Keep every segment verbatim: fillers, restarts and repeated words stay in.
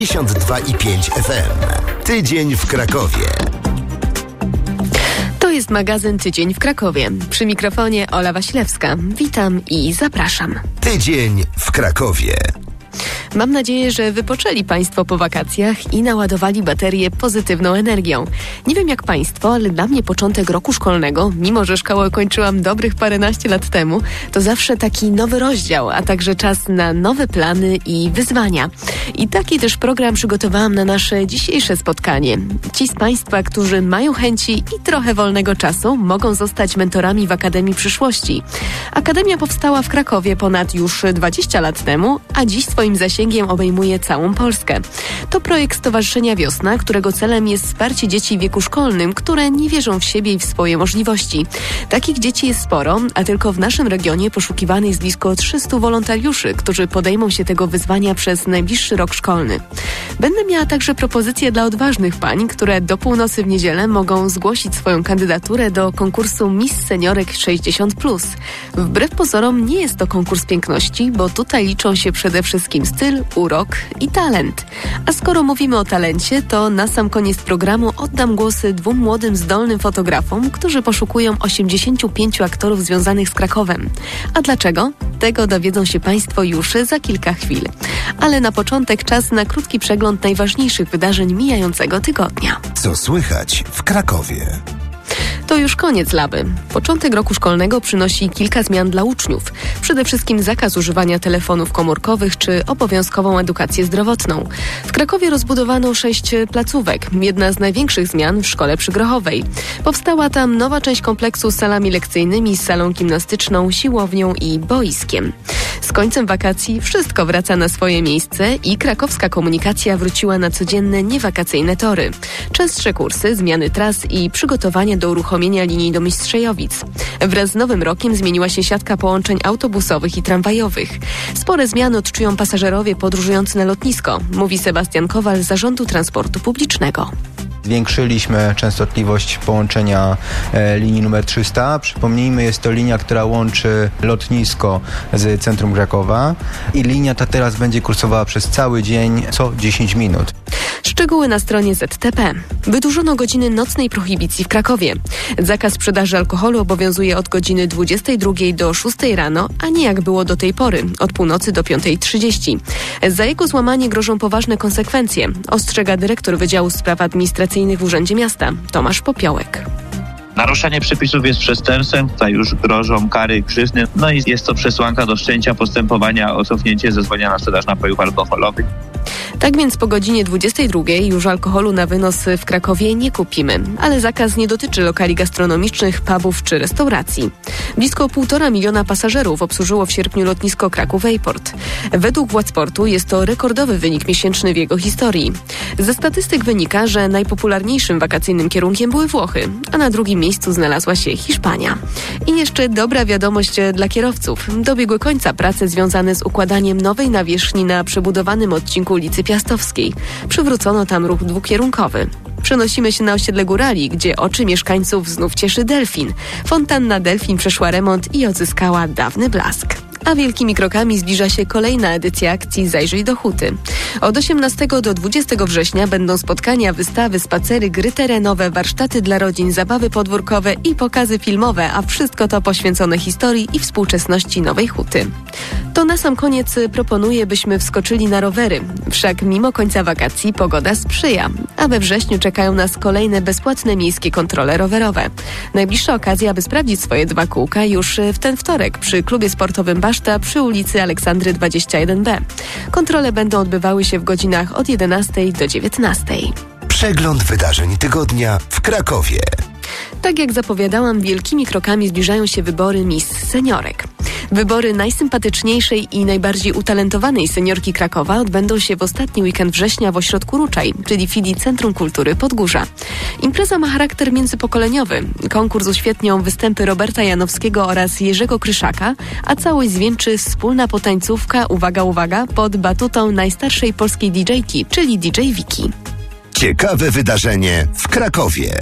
pięćdziesiąt dwa i pięć F M. Tydzień w Krakowie. To jest magazyn Tydzień w Krakowie. Przy mikrofonie Ola Wasilewska. Witam i zapraszam. Tydzień w Krakowie. Mam nadzieję, że wypoczęli Państwo po wakacjach i naładowali baterię pozytywną energią. Nie wiem jak Państwo, ale dla mnie początek roku szkolnego, mimo że szkołę kończyłam dobrych paręnaście lat temu, to zawsze taki nowy rozdział, a także czas na nowe plany i wyzwania. I taki też program przygotowałam na nasze dzisiejsze spotkanie. Ci z Państwa, którzy mają chęci i trochę wolnego czasu, mogą zostać mentorami w Akademii Przyszłości. Akademia powstała w Krakowie ponad już dwadzieścia lat temu, a dziś swoim zasięgiem obejmuje całą Polskę. To projekt Stowarzyszenia Wiosna, którego celem jest wsparcie dzieci w wieku szkolnym, które nie wierzą w siebie i w swoje możliwości. Takich dzieci jest sporo, a tylko w naszym regionie poszukiwanych jest blisko trzystu wolontariuszy, którzy podejmą się tego wyzwania przez najbliższy rok szkolny. Będę miała także propozycje dla odważnych pań, które do północy w niedzielę mogą zgłosić swoją kandydaturę do konkursu Miss Seniorek sześćdziesiąt plus. Wbrew pozorom nie jest to konkurs piękności, bo tutaj liczą się przede wszystkim styl, urok i talent. A skoro mówimy o talencie, to na sam koniec programu oddam głosy dwóm młodym, zdolnym fotografom, którzy poszukują osiemdziesięciu pięciu aktorów związanych z Krakowem. A dlaczego? Tego dowiedzą się Państwo już za kilka chwil. Ale na początek czas na krótki przegląd najważniejszych wydarzeń mijającego tygodnia. Co słychać w Krakowie? To już koniec laby. Początek roku szkolnego przynosi kilka zmian dla uczniów. Przede wszystkim zakaz używania telefonów komórkowych czy obowiązkową edukację zdrowotną. W Krakowie rozbudowano sześć placówek. Jedna z największych zmian w szkole przy Grochowej. Powstała tam nowa część kompleksu z salami lekcyjnymi, z salą gimnastyczną, siłownią i boiskiem. Z końcem wakacji wszystko wraca na swoje miejsce i krakowska komunikacja wróciła na codzienne, niewakacyjne tory. Częstsze kursy, zmiany tras i przygotowania do uruchomienia linii do Mistrzejowic. Wraz z nowym rokiem zmieniła się siatka połączeń autobusowych i tramwajowych. Spore zmiany odczują pasażerowie podróżujący na lotnisko, mówi Sebastian Kowal z Zarządu Transportu Publicznego. Zwiększyliśmy częstotliwość połączenia e, linii numer trzysta. Przypomnijmy, jest to linia, która łączy lotnisko z centrum Krakowa i linia ta teraz będzie kursowała przez cały dzień co dziesięć minut. Szczegóły na stronie Z T P. Wydłużono godziny nocnej prohibicji w Krakowie. Zakaz sprzedaży alkoholu obowiązuje od godziny dwudziestej drugiej do szóstej rano, a nie jak było do tej pory, od północy do piątej trzydzieści. Za jego złamanie grożą poważne konsekwencje, ostrzega dyrektor Wydziału Spraw Administracyjnych w Urzędzie Miasta, Tomasz Popiołek. Naruszenie przepisów jest przestępstwem, tutaj już grożą kary grzywny, no i jest to przesłanka do wszczęcia postępowania o cofnięcie zezwolenia na sprzedaż napojów alkoholowych. Tak więc po godzinie dwudziestej drugiej już alkoholu na wynos w Krakowie nie kupimy, ale zakaz nie dotyczy lokali gastronomicznych, pubów czy restauracji. Blisko półtora miliona pasażerów obsłużyło w sierpniu lotnisko Kraków Airport. Według władz portu jest to rekordowy wynik miesięczny w jego historii. Ze statystyk wynika, że najpopularniejszym wakacyjnym kierunkiem były Włochy, a na drugim miejscu znalazła się Hiszpania. I jeszcze dobra wiadomość dla kierowców. Dobiegły końca prace związane z układaniem nowej nawierzchni na przebudowanym odcinku ulicy Piastowskiej. Przywrócono tam ruch dwukierunkowy. Przenosimy się na osiedle Górali, gdzie oczy mieszkańców znów cieszy delfin. Fontanna Delfin przeszła remont i odzyskała dawny blask. A wielkimi krokami zbliża się kolejna edycja akcji Zajrzyj do Huty. Od osiemnastego do dwudziestego września będą spotkania, wystawy, spacery, gry terenowe, warsztaty dla rodzin, zabawy podwórkowe i pokazy filmowe, a wszystko to poświęcone historii i współczesności Nowej Huty. To na sam koniec proponuję, byśmy wskoczyli na rowery. Wszak mimo końca wakacji pogoda sprzyja, a we wrześniu czekają nas kolejne bezpłatne miejskie kontrole rowerowe. Najbliższa okazja, aby sprawdzić swoje dwa kółka już w ten wtorek przy klubie sportowym Baszta przy ulicy Aleksandry dwadzieścia jeden B. Kontrole będą odbywały się w godzinach od jedenastej do dziewiętnastej. Przegląd wydarzeń tygodnia w Krakowie. Tak jak zapowiadałam, wielkimi krokami zbliżają się wybory Miss Seniorek. Wybory najsympatyczniejszej i najbardziej utalentowanej seniorki Krakowa odbędą się w ostatni weekend września w ośrodku Ruczaj, czyli filii Centrum Kultury Podgórza. Impreza ma charakter międzypokoleniowy. Konkurs uświetnią występy Roberta Janowskiego oraz Jerzego Kryszaka, a całość zwieńczy wspólna potańcówka, uwaga, uwaga, pod batutą najstarszej polskiej didżejki, czyli D J Wiki. Ciekawe wydarzenie w Krakowie.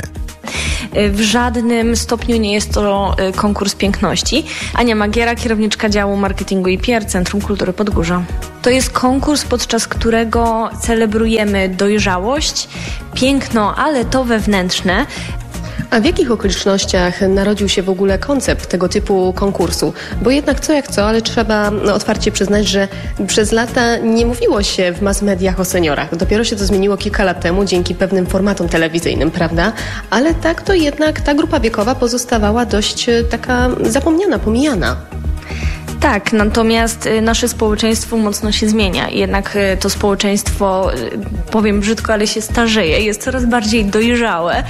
W żadnym stopniu nie jest to konkurs piękności. Ania Magiera, kierowniczka działu marketingu i P R Centrum Kultury Podgórza. To jest konkurs, podczas którego celebrujemy dojrzałość, piękno, ale to wewnętrzne. A w jakich okolicznościach narodził się w ogóle koncept tego typu konkursu? Bo jednak co jak co, ale trzeba no, otwarcie przyznać, że przez lata nie mówiło się w mass mediach o seniorach. Dopiero się to zmieniło kilka lat temu dzięki pewnym formatom telewizyjnym, prawda? Ale tak to jednak ta grupa wiekowa pozostawała dość taka zapomniana, pomijana. Tak, natomiast nasze społeczeństwo mocno się zmienia. Jednak to społeczeństwo, powiem brzydko, ale się starzeje, jest coraz bardziej dojrzałe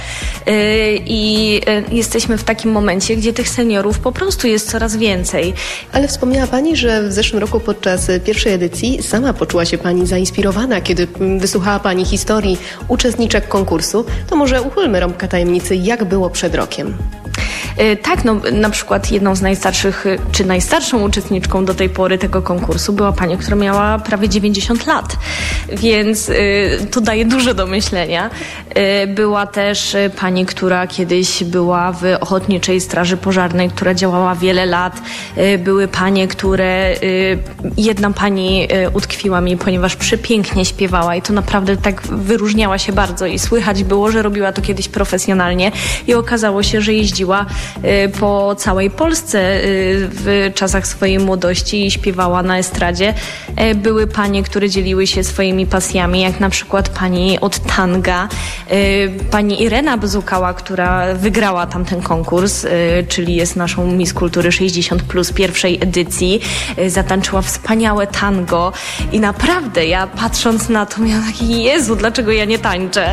i jesteśmy w takim momencie, gdzie tych seniorów po prostu jest coraz więcej. Ale wspomniała Pani, że w zeszłym roku podczas pierwszej edycji sama poczuła się Pani zainspirowana, kiedy wysłuchała Pani historii uczestniczek konkursu. To może uchylmy rąbka tajemnicy, jak było przed rokiem. Tak, no na przykład jedną z najstarszych, czy najstarszą uczestniczką do tej pory tego konkursu była pani, która miała prawie dziewięćdziesiąt lat, więc y, to daje dużo do myślenia. Y, była też pani, która kiedyś była w Ochotniczej Straży Pożarnej, która działała wiele lat. Y, były panie, które, y, jedna pani y, utkwiła mi, ponieważ przepięknie śpiewała i to naprawdę tak wyróżniała się bardzo i słychać było, że robiła to kiedyś profesjonalnie i okazało się, że jeździła po całej Polsce w czasach swojej młodości i śpiewała na estradzie. Były panie, które dzieliły się swoimi pasjami, jak na przykład pani od tanga, pani Irena Bzukała, która wygrała tamten konkurs, czyli jest naszą Miss Kultury sześćdziesiąt plus pierwszej edycji. Zatańczyła wspaniałe tango i naprawdę ja patrząc na to miałam taki Jezu, dlaczego ja nie tańczę?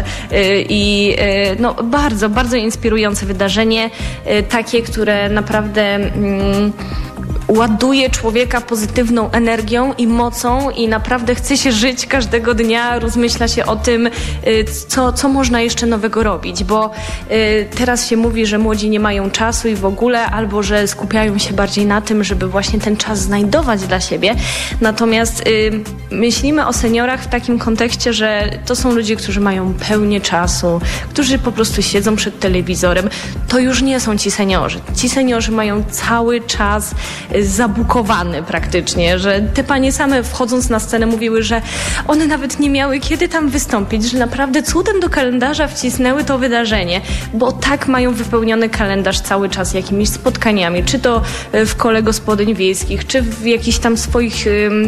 I no bardzo, bardzo inspirujące wydarzenie. Takie, które naprawdę mm, ładuje człowieka pozytywną energią i mocą i naprawdę chce się żyć każdego dnia, rozmyśla się o tym, co, co można jeszcze nowego robić, bo y, teraz się mówi, że młodzi nie mają czasu i w ogóle, albo że skupiają się bardziej na tym, żeby właśnie ten czas znajdować dla siebie. Natomiast y, myślimy o seniorach w takim kontekście, że to są ludzie, którzy mają pełnię czasu, którzy po prostu siedzą przed telewizorem. To już nie są ci seniorzy. Ci seniorzy mają cały czas zabukowany praktycznie, że te panie same wchodząc na scenę mówiły, że one nawet nie miały kiedy tam wystąpić, że naprawdę cudem do kalendarza wcisnęły to wydarzenie, bo tak mają wypełniony kalendarz cały czas jakimiś spotkaniami, czy to w kole gospodyń wiejskich, czy w jakichś tam swoich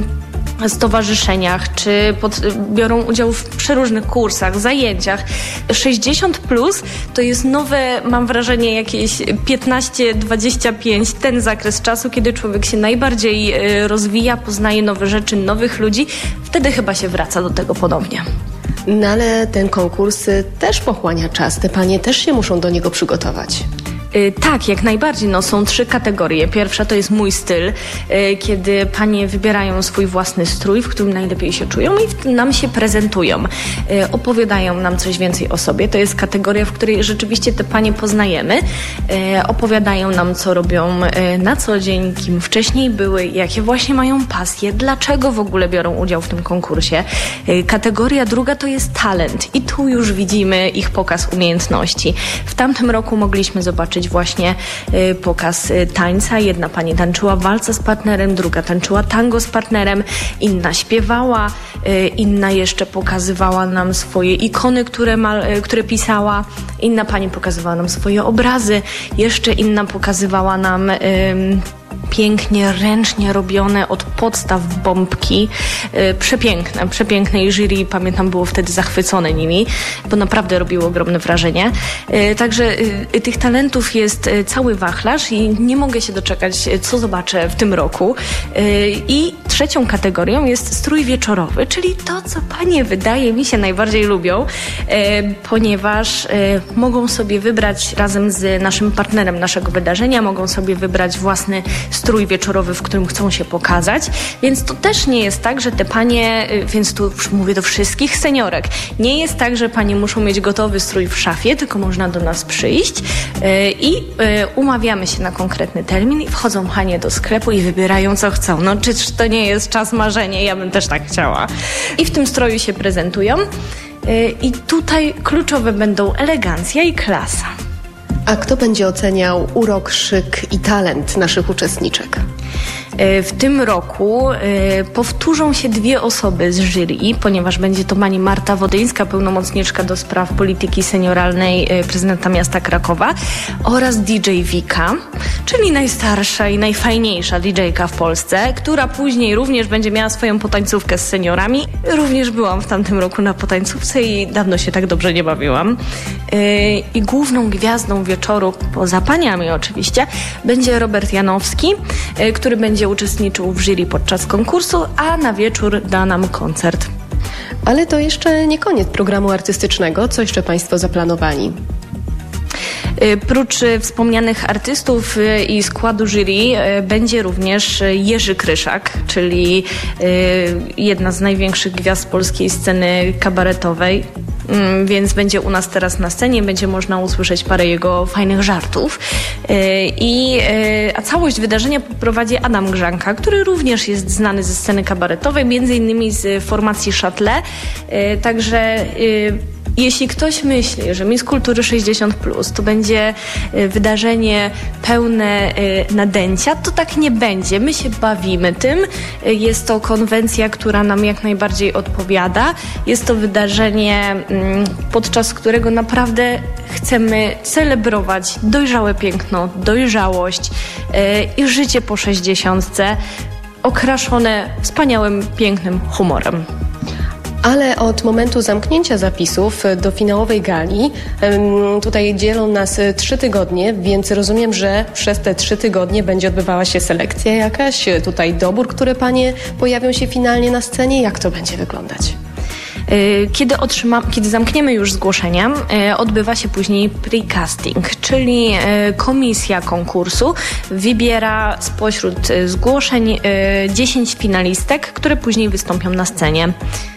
stowarzyszeniach, czy pod, biorą udział w przeróżnych kursach, zajęciach. sześćdziesiąt plus to jest nowe, mam wrażenie, jakieś piętnaście dwadzieścia pięć, ten zakres czasu, kiedy człowiek się najbardziej rozwija, poznaje nowe rzeczy, nowych ludzi. Wtedy chyba się wraca do tego ponownie. No ale ten konkurs też pochłania czas. Te panie też się muszą do niego przygotować. Yy, tak, jak najbardziej. No, są trzy kategorie. Pierwsza to jest mój styl, yy, kiedy panie wybierają swój własny strój, w którym najlepiej się czują i w, nam się prezentują. Yy, opowiadają nam coś więcej o sobie. To jest kategoria, w której rzeczywiście te panie poznajemy. Yy, opowiadają nam, co robią yy, na co dzień, kim wcześniej były, jakie właśnie mają pasje, dlaczego w ogóle biorą udział w tym konkursie. Yy, kategoria druga to jest talent i tu już widzimy ich pokaz umiejętności. W tamtym roku mogliśmy zobaczyć właśnie y, pokaz y, tańca. Jedna pani tańczyła walca z partnerem, druga tańczyła tango z partnerem, inna śpiewała, y, inna jeszcze pokazywała nam swoje ikony, które, mal, y, które pisała, inna pani pokazywała nam swoje obrazy, jeszcze inna pokazywała nam y, pięknie, ręcznie robione od podstaw bombki. Yy, przepiękne, przepiękne i jury, pamiętam, było wtedy zachwycone nimi, bo naprawdę robiło ogromne wrażenie. Yy, także yy, tych talentów jest yy, cały wachlarz i nie mogę się doczekać, yy, co zobaczę w tym roku. Yy, I trzecią kategorią jest strój wieczorowy, czyli to, co panie, wydaje mi się, najbardziej lubią, yy, ponieważ yy, mogą sobie wybrać razem z naszym partnerem naszego wydarzenia, mogą sobie wybrać własny strój wieczorowy, w którym chcą się pokazać, więc to też nie jest tak, że te panie, więc tu mówię do wszystkich seniorek, nie jest tak, że panie muszą mieć gotowy strój w szafie, tylko można do nas przyjść yy, i yy, umawiamy się na konkretny termin i wchodzą panie do sklepu i wybierają, co chcą. No czyż to nie jest czas marzenia? Ja bym też tak chciała. I w tym stroju się prezentują yy, i tutaj kluczowe będą elegancja i klasa. A kto będzie oceniał urok, szyk i talent naszych uczestniczek? W tym roku powtórzą się dwie osoby z jury, ponieważ będzie to pani Marta Wodyńska, pełnomocniczka do spraw polityki senioralnej prezydenta miasta Krakowa, oraz D J Wika, czyli najstarsza i najfajniejsza D J-ka w Polsce, która później również będzie miała swoją potańcówkę z seniorami. Również byłam w tamtym roku na potańcówce i dawno się tak dobrze nie bawiłam. I główną gwiazdą wieczoru, poza paniami oczywiście, będzie Robert Janowski, który będzie uczestniczył w jury podczas konkursu, a na wieczór da nam koncert. Ale to jeszcze nie koniec programu artystycznego. Co jeszcze Państwo zaplanowali? Prócz wspomnianych artystów i składu jury będzie również Jerzy Kryszak, czyli jedna z największych gwiazd polskiej sceny kabaretowej. Więc będzie u nas teraz na scenie, będzie można usłyszeć parę jego fajnych żartów. I, a całość wydarzenia poprowadzi Adam Grzanka, który również jest znany ze sceny kabaretowej, między innymi z formacji Châtelet. Także jeśli ktoś myśli, że Miss Kultury sześćdziesiąt plus to będzie wydarzenie pełne nadęcia, to tak nie będzie. My się bawimy tym. Jest to konwencja, która nam jak najbardziej odpowiada. Jest to wydarzenie, podczas którego naprawdę chcemy celebrować dojrzałe piękno, dojrzałość i życie po sześćdziesiątce, okraszone wspaniałym, pięknym humorem. Ale od momentu zamknięcia zapisów do finałowej gali tutaj dzielą nas trzy tygodnie, więc rozumiem, że przez te trzy tygodnie będzie odbywała się selekcja jakaś, tutaj dobór, które panie pojawią się finalnie na scenie. Jak to będzie wyglądać? Kiedy, otrzyma, kiedy zamkniemy już zgłoszenia, odbywa się później pre-casting, czyli komisja konkursu wybiera spośród zgłoszeń dziesięć finalistek, które później wystąpią na scenie.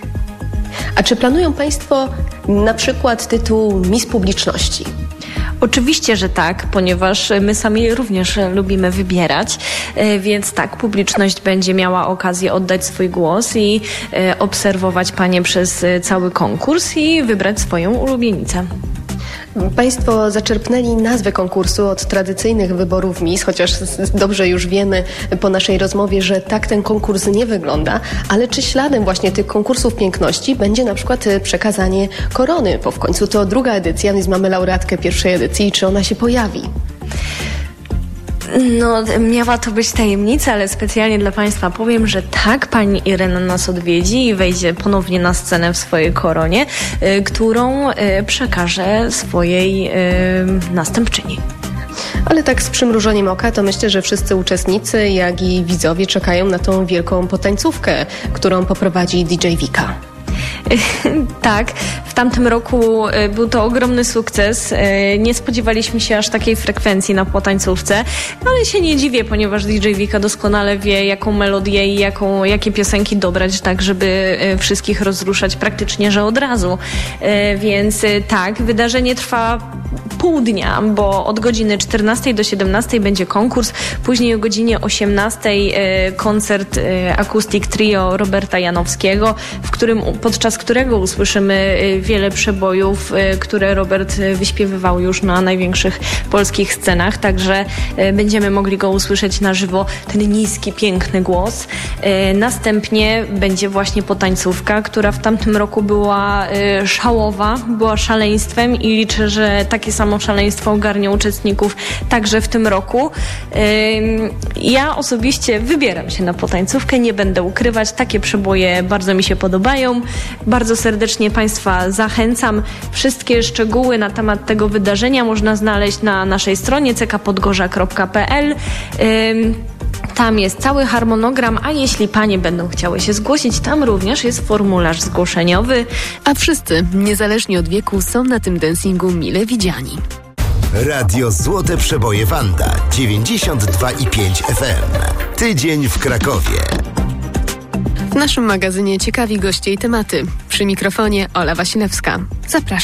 A czy planują Państwo na przykład tytuł Miss Publiczności? Oczywiście, że tak, ponieważ my sami również lubimy wybierać, więc tak, publiczność będzie miała okazję oddać swój głos i obserwować panie przez cały konkurs i wybrać swoją ulubienicę. Państwo zaczerpnęli nazwę konkursu od tradycyjnych wyborów Miss, chociaż dobrze już wiemy po naszej rozmowie, że tak ten konkurs nie wygląda, ale czy śladem właśnie tych konkursów piękności będzie na przykład przekazanie korony, bo w końcu to druga edycja, więc mamy laureatkę pierwszej edycji i czy ona się pojawi? No, miała to być tajemnica, ale specjalnie dla Państwa powiem, że tak, pani Irena nas odwiedzi i wejdzie ponownie na scenę w swojej koronie, y, którą y, przekaże swojej y, następczyni. Ale tak z przymrużeniem oka to myślę, że wszyscy uczestnicy, jak i widzowie czekają na tą wielką potańcówkę, którą poprowadzi D J Wika. Tak, w tamtym roku był to ogromny sukces. Nie spodziewaliśmy się aż takiej frekwencji na potańcówce, ale się nie dziwię, ponieważ D J Wika doskonale wie, jaką melodię i jaką, jakie piosenki dobrać, tak żeby wszystkich rozruszać praktycznie, że od razu. Więc tak, wydarzenie trwa pół dnia, bo od godziny czternastej do siedemnastej będzie konkurs, później o godzinie osiemnastej koncert Acoustic Trio Roberta Janowskiego, w którym, podczas którego usłyszymy wiele przebojów, które Robert wyśpiewywał już na największych polskich scenach, także będziemy mogli go usłyszeć na żywo, ten niski, piękny głos. Następnie będzie właśnie potańcówka, która w tamtym roku była szałowa, była szaleństwem i liczę, że takie samo szaleństwo ogarnie uczestników także w tym roku. Ja osobiście wybieram się na potańcówkę, nie będę ukrywać, takie przeboje bardzo mi się podobają. Bardzo serdecznie Państwa zachęcam. Wszystkie szczegóły na temat tego wydarzenia można znaleźć na naszej stronie c k podgorza kropka p l. Tam jest cały harmonogram, a jeśli panie będą chciały się zgłosić, tam również jest formularz zgłoszeniowy. A wszyscy, niezależnie od wieku, są na tym dancingu mile widziani. Radio Złote Przeboje Wanda dziewięćdziesiąt dwa i pięć F M. Tydzień w Krakowie. W naszym magazynie ciekawi goście i tematy. Przy mikrofonie Ola Wasilewska. Zapraszam.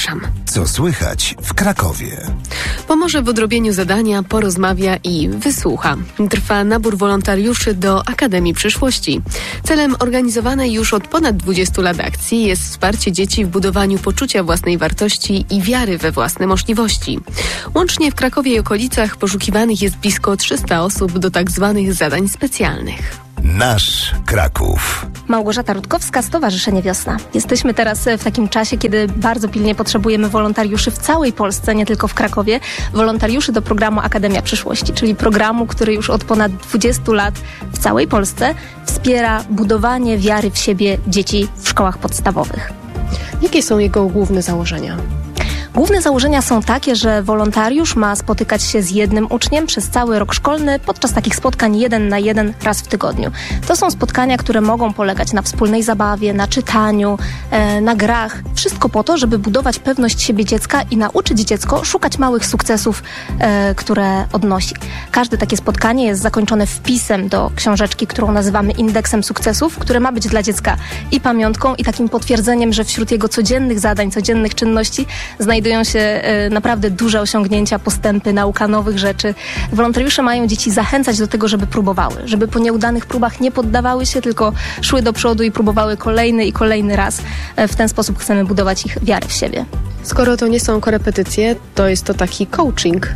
Co słychać w Krakowie? Pomoże w odrobieniu zadania, porozmawia i wysłucha. Trwa nabór wolontariuszy do Akademii Przyszłości. Celem organizowanej już od ponad dwudziestu lat akcji jest wsparcie dzieci w budowaniu poczucia własnej wartości i wiary we własne możliwości. Łącznie w Krakowie i okolicach poszukiwanych jest blisko trzysta osób do tak zwanych zadań specjalnych. Nasz Kraków. Małgorzata Rutkowska, Stowarzyszenie Wiosna. Jesteśmy teraz w takim czasie, kiedy bardzo pilnie potrzebujemy wolontariuszy w całej Polsce, nie tylko w Krakowie. Wolontariuszy do programu Akademia Przyszłości, czyli programu, który już od ponad dwudziestu lat w całej Polsce wspiera budowanie wiary w siebie dzieci w szkołach podstawowych. Jakie są jego główne założenia? Główne założenia są takie, że wolontariusz ma spotykać się z jednym uczniem przez cały rok szkolny podczas takich spotkań jeden na jeden raz w tygodniu. To są spotkania, które mogą polegać na wspólnej zabawie, na czytaniu, e, na grach. Wszystko po to, żeby budować pewność siebie dziecka i nauczyć dziecko szukać małych sukcesów, e, które odnosi. Każde takie spotkanie jest zakończone wpisem do książeczki, którą nazywamy indeksem sukcesów, które ma być dla dziecka i pamiątką, i takim potwierdzeniem, że wśród jego codziennych zadań, codziennych czynności znajdują się e, naprawdę duże osiągnięcia, postępy, nauka nowych rzeczy. Wolontariusze mają dzieci zachęcać do tego, żeby próbowały, żeby po nieudanych próbach nie poddawały się, tylko szły do przodu i próbowały kolejny i kolejny raz. E, w ten sposób chcemy budować ich wiarę w siebie. Skoro to nie są korepetycje, to jest to taki coaching.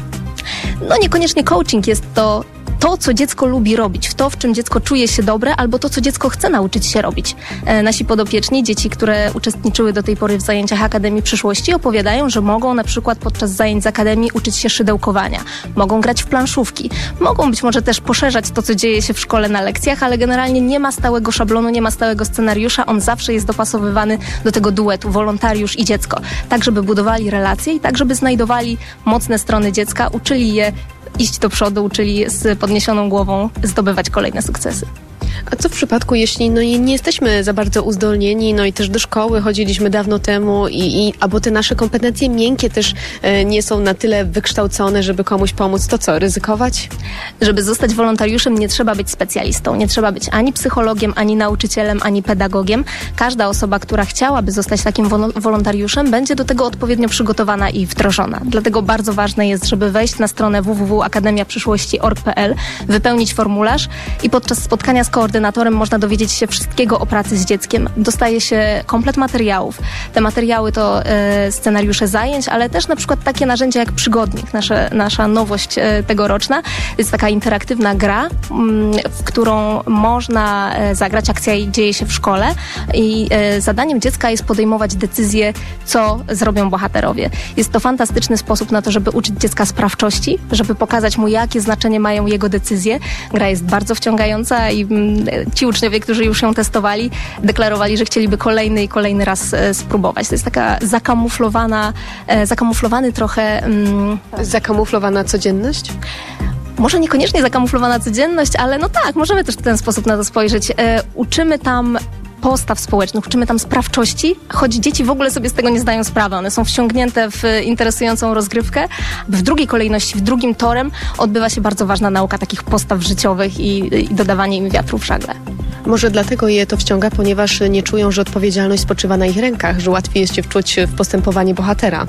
No niekoniecznie coaching, jest to to, co dziecko lubi robić, w to, w czym dziecko czuje się dobre, albo to, co dziecko chce nauczyć się robić. E, nasi podopieczni, dzieci, które uczestniczyły do tej pory w zajęciach Akademii Przyszłości, opowiadają, że mogą na przykład podczas zajęć z Akademii uczyć się szydełkowania, mogą grać w planszówki, mogą być może też poszerzać to, co dzieje się w szkole na lekcjach, ale generalnie nie ma stałego szablonu, nie ma stałego scenariusza, on zawsze jest dopasowywany do tego duetu wolontariusz i dziecko, tak żeby budowali relacje i tak żeby znajdowali mocne strony dziecka, uczyli je iść do przodu, uczyli z podniesioną głową zdobywać kolejne sukcesy. A co w przypadku, jeśli no, nie jesteśmy za bardzo uzdolnieni, no i też do szkoły chodziliśmy dawno temu, i, i albo te nasze kompetencje miękkie też e, nie są na tyle wykształcone, żeby komuś pomóc, to co, ryzykować? Żeby zostać wolontariuszem, nie trzeba być specjalistą, nie trzeba być ani psychologiem, ani nauczycielem, ani pedagogiem. Każda osoba, która chciałaby zostać takim wol- wolontariuszem, będzie do tego odpowiednio przygotowana i wdrożona. Dlatego bardzo ważne jest, żeby wejść na stronę w w w kropka akademia przyszłości kropka org kropka p l, wypełnić formularz i podczas spotkania z koordynatorem można dowiedzieć się wszystkiego o pracy z dzieckiem. Dostaje się komplet materiałów. Te materiały to e, scenariusze zajęć, ale też na przykład takie narzędzia jak przygodnik, nasze, nasza nowość e, tegoroczna. Jest taka interaktywna gra, m, w którą można e, zagrać. Akcja dzieje się w szkole i e, zadaniem dziecka jest podejmować decyzje, co zrobią bohaterowie. Jest to fantastyczny sposób na to, żeby uczyć dziecka sprawczości, żeby pokazać mu, jakie znaczenie mają jego decyzje. Gra jest bardzo wciągająca i ci uczniowie, którzy już ją testowali, deklarowali, że chcieliby kolejny i kolejny raz e, spróbować. To jest taka zakamuflowana, e, zakamuflowany trochę... Mm, Zakamuflowana codzienność? Może niekoniecznie zakamuflowana codzienność, ale no tak, możemy też w ten sposób na to spojrzeć. E, uczymy tam postaw społecznych, uczymy tam sprawczości, choć dzieci w ogóle sobie z tego nie zdają sprawy. One są wciągnięte w interesującą rozgrywkę. W drugiej kolejności, w drugim torem odbywa się bardzo ważna nauka takich postaw życiowych i, i dodawanie im wiatru w żagle. Może dlatego je to wciąga, ponieważ nie czują, że odpowiedzialność spoczywa na ich rękach, że łatwiej jest się wczuć w postępowanie bohatera.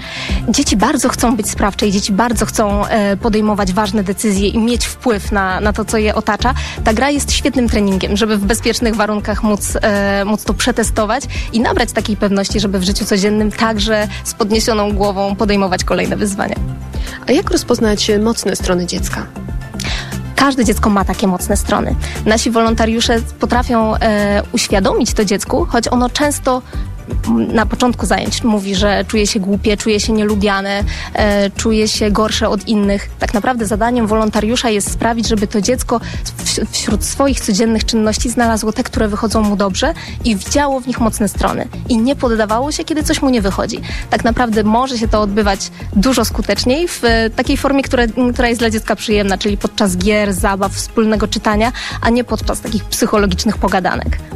Dzieci bardzo chcą być sprawcze i dzieci bardzo chcą e, podejmować ważne decyzje i mieć wpływ na, na to, co je otacza. Ta gra jest świetnym treningiem, żeby w bezpiecznych warunkach móc, e, móc to przetestować i nabrać takiej pewności, żeby w życiu codziennym także z podniesioną głową podejmować kolejne wyzwania. A jak rozpoznać mocne strony dziecka? Każde dziecko ma takie mocne strony. Nasi wolontariusze potrafią e, uświadomić to dziecku, choć ono często na początku zajęć mówi, że czuje się głupie, czuje się nielubiane, e, czuje się gorsze od innych. Tak naprawdę zadaniem wolontariusza jest sprawić, żeby to dziecko w, wśród swoich codziennych czynności znalazło te, które wychodzą mu dobrze i widziało w nich mocne strony. I nie poddawało się, kiedy coś mu nie wychodzi. Tak naprawdę może się to odbywać dużo skuteczniej w e, takiej formie, która, która jest dla dziecka przyjemna, czyli podczas gier, zabaw, wspólnego czytania, a nie podczas takich psychologicznych pogadanek.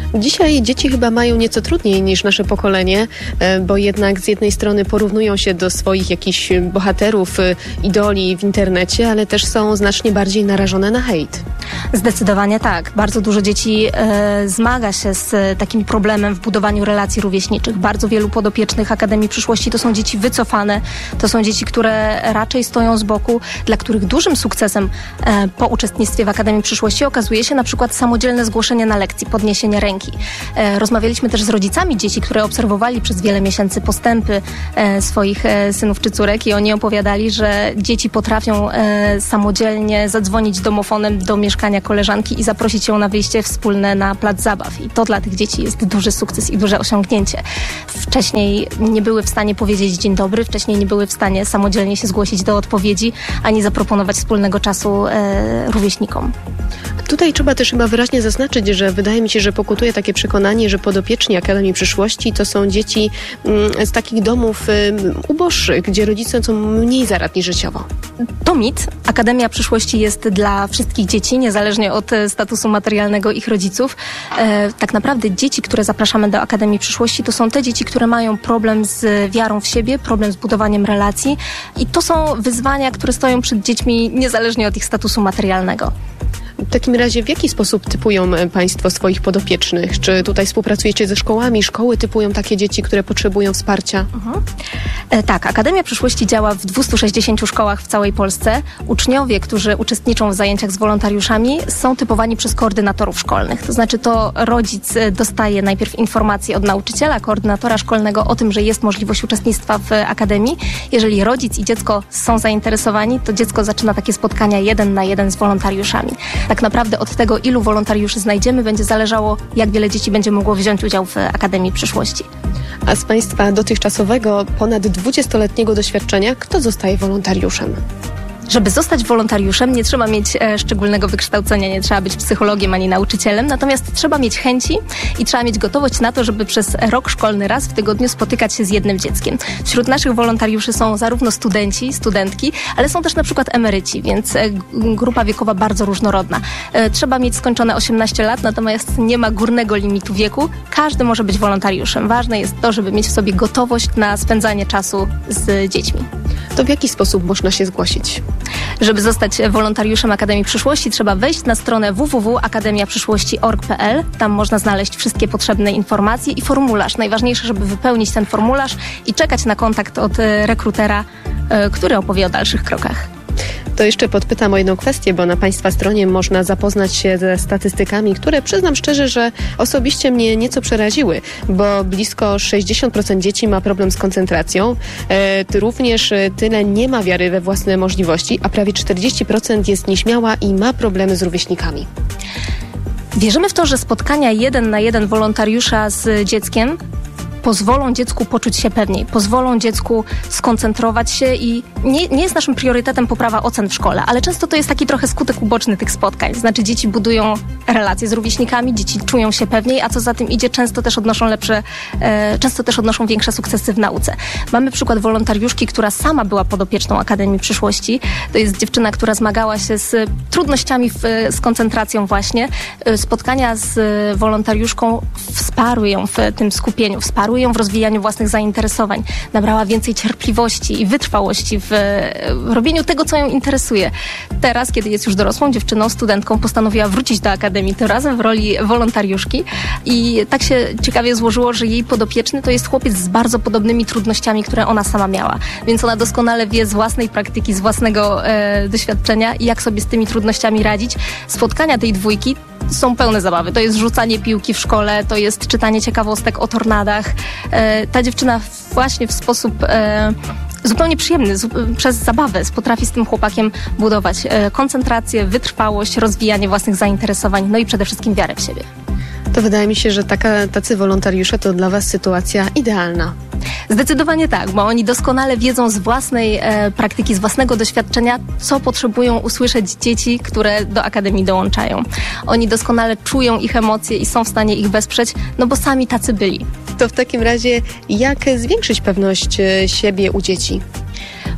Dzisiaj dzieci chyba mają nieco trudniej niż nasze pokolenie, bo jednak z jednej strony porównują się do swoich jakichś bohaterów, idoli w internecie, ale też są znacznie bardziej narażone na hejt. Zdecydowanie tak. Bardzo dużo dzieci e, zmaga się z takim problemem w budowaniu relacji rówieśniczych. Bardzo wielu podopiecznych Akademii Przyszłości to są dzieci wycofane, to są dzieci, które raczej stoją z boku, dla których dużym sukcesem e, po uczestnictwie w Akademii Przyszłości okazuje się na przykład samodzielne zgłoszenie na lekcji, podniesienie ręki. E, rozmawialiśmy też z rodzicami dzieci, które obserwowali przez wiele miesięcy postępy e, swoich e, synów czy córek i oni opowiadali, że dzieci potrafią e, samodzielnie zadzwonić domofonem do mieszkania koleżanki i zaprosić ją na wyjście wspólne na plac zabaw. I to dla tych dzieci jest duży sukces i duże osiągnięcie. Wcześniej nie były w stanie powiedzieć dzień dobry, wcześniej nie były w stanie samodzielnie się zgłosić do odpowiedzi, ani zaproponować wspólnego czasu e, rówieśnikom. Tutaj trzeba też chyba wyraźnie zaznaczyć, że wydaje mi się, że pokutuje takie przekonanie, że podopieczni Akademii Przyszłości to są dzieci mm, z takich domów y, uboższych, gdzie rodzice są mniej zaradni życiowo. To mit. Akademia Przyszłości jest dla wszystkich dzieci, niezależnie od statusu materialnego ich rodziców. E, tak naprawdę dzieci, które zapraszamy do Akademii Przyszłości, to są te dzieci, które mają problem z wiarą w siebie, problem z budowaniem relacji i to są wyzwania, które stoją przed dziećmi niezależnie od ich statusu materialnego. W takim razie w jaki sposób typują Państwo swoich podopiecznych? Czy tutaj współpracujecie ze szkołami? Szkoły typują takie dzieci, które potrzebują wsparcia? Mhm. E, tak, Akademia Przyszłości działa w dwustu sześćdziesięciu szkołach w całej Polsce. Uczniowie, którzy uczestniczą w zajęciach z wolontariuszami, są typowani przez koordynatorów szkolnych. To znaczy to rodzic dostaje najpierw informację od nauczyciela, koordynatora szkolnego o tym, że jest możliwość uczestnictwa w Akademii. Jeżeli rodzic i dziecko są zainteresowani, to dziecko zaczyna takie spotkania jeden na jeden z wolontariuszami. Tak naprawdę od tego, ilu wolontariuszy znajdziemy, będzie zależało, jak wiele dzieci będzie mogło wziąć udział w Akademii Przyszłości. A z Państwa dotychczasowego, ponad dwudziestoletniego doświadczenia, kto zostaje wolontariuszem? Żeby zostać wolontariuszem, nie trzeba mieć e, szczególnego wykształcenia, nie trzeba być psychologiem ani nauczycielem, natomiast trzeba mieć chęci i trzeba mieć gotowość na to, żeby przez rok szkolny raz w tygodniu spotykać się z jednym dzieckiem. Wśród naszych wolontariuszy są zarówno studenci, studentki, ale są też na przykład emeryci, więc e, grupa wiekowa bardzo różnorodna. E, trzeba mieć skończone osiemnaście lat, natomiast nie ma górnego limitu wieku. Każdy może być wolontariuszem. Ważne jest to, żeby mieć w sobie gotowość na spędzanie czasu z dziećmi. To w jaki sposób można się zgłosić? Żeby zostać wolontariuszem Akademii Przyszłości, trzeba wejść na stronę w w w kropka akademia przyszłości kropka org kropka p l. Tam można znaleźć wszystkie potrzebne informacje i formularz. Najważniejsze, żeby wypełnić ten formularz i czekać na kontakt od rekrutera, który opowie o dalszych krokach. To jeszcze podpytam o jedną kwestię, bo na Państwa stronie można zapoznać się ze statystykami, które przyznam szczerze, że osobiście mnie nieco przeraziły, bo blisko sześćdziesiąt procent dzieci ma problem z koncentracją, e, również tyle nie ma wiary we własne możliwości, a prawie czterdzieści procent jest nieśmiała i ma problemy z rówieśnikami. Wierzymy w to, że spotkania jeden na jeden wolontariusza z dzieckiem pozwolą dziecku poczuć się pewniej, pozwolą dziecku skoncentrować się i nie, nie jest naszym priorytetem poprawa ocen w szkole, ale często to jest taki trochę skutek uboczny tych spotkań. Znaczy dzieci budują relacje z rówieśnikami, dzieci czują się pewniej, a co za tym idzie, często też odnoszą lepsze, e, często też odnoszą większe sukcesy w nauce. Mamy przykład wolontariuszki, która sama była podopieczną Akademii Przyszłości. To jest dziewczyna, która zmagała się z trudnościami w, z koncentracją właśnie. Spotkania z wolontariuszką wsparły ją w tym skupieniu, wsparły ją w rozwijaniu własnych zainteresowań. Nabrała więcej cierpliwości i wytrwałości w robieniu tego, co ją interesuje. Teraz, kiedy jest już dorosłą dziewczyną, studentką, postanowiła wrócić do Akademii, tym razem w roli wolontariuszki i tak się ciekawie złożyło, że jej podopieczny to jest chłopiec z bardzo podobnymi trudnościami, które ona sama miała. Więc ona doskonale wie z własnej praktyki, z własnego e, doświadczenia, jak sobie z tymi trudnościami radzić. Spotkania tej dwójki są pełne zabawy. To jest rzucanie piłki w szkole, to jest czytanie ciekawostek o tornadach. E, ta dziewczyna właśnie w sposób e, zupełnie przyjemny, zu, przez zabawę potrafi z tym chłopakiem budować e, koncentrację, wytrwałość, rozwijanie własnych zainteresowań, no i przede wszystkim wiarę w siebie. To wydaje mi się, że taka, tacy wolontariusze to dla Was sytuacja idealna. Zdecydowanie tak, bo oni doskonale wiedzą z własnej e, praktyki, z własnego doświadczenia, co potrzebują usłyszeć dzieci, które do Akademii dołączają. Oni doskonale czują ich emocje i są w stanie ich wesprzeć, no bo sami tacy byli. To w takim razie jak zwiększyć pewność siebie u dzieci?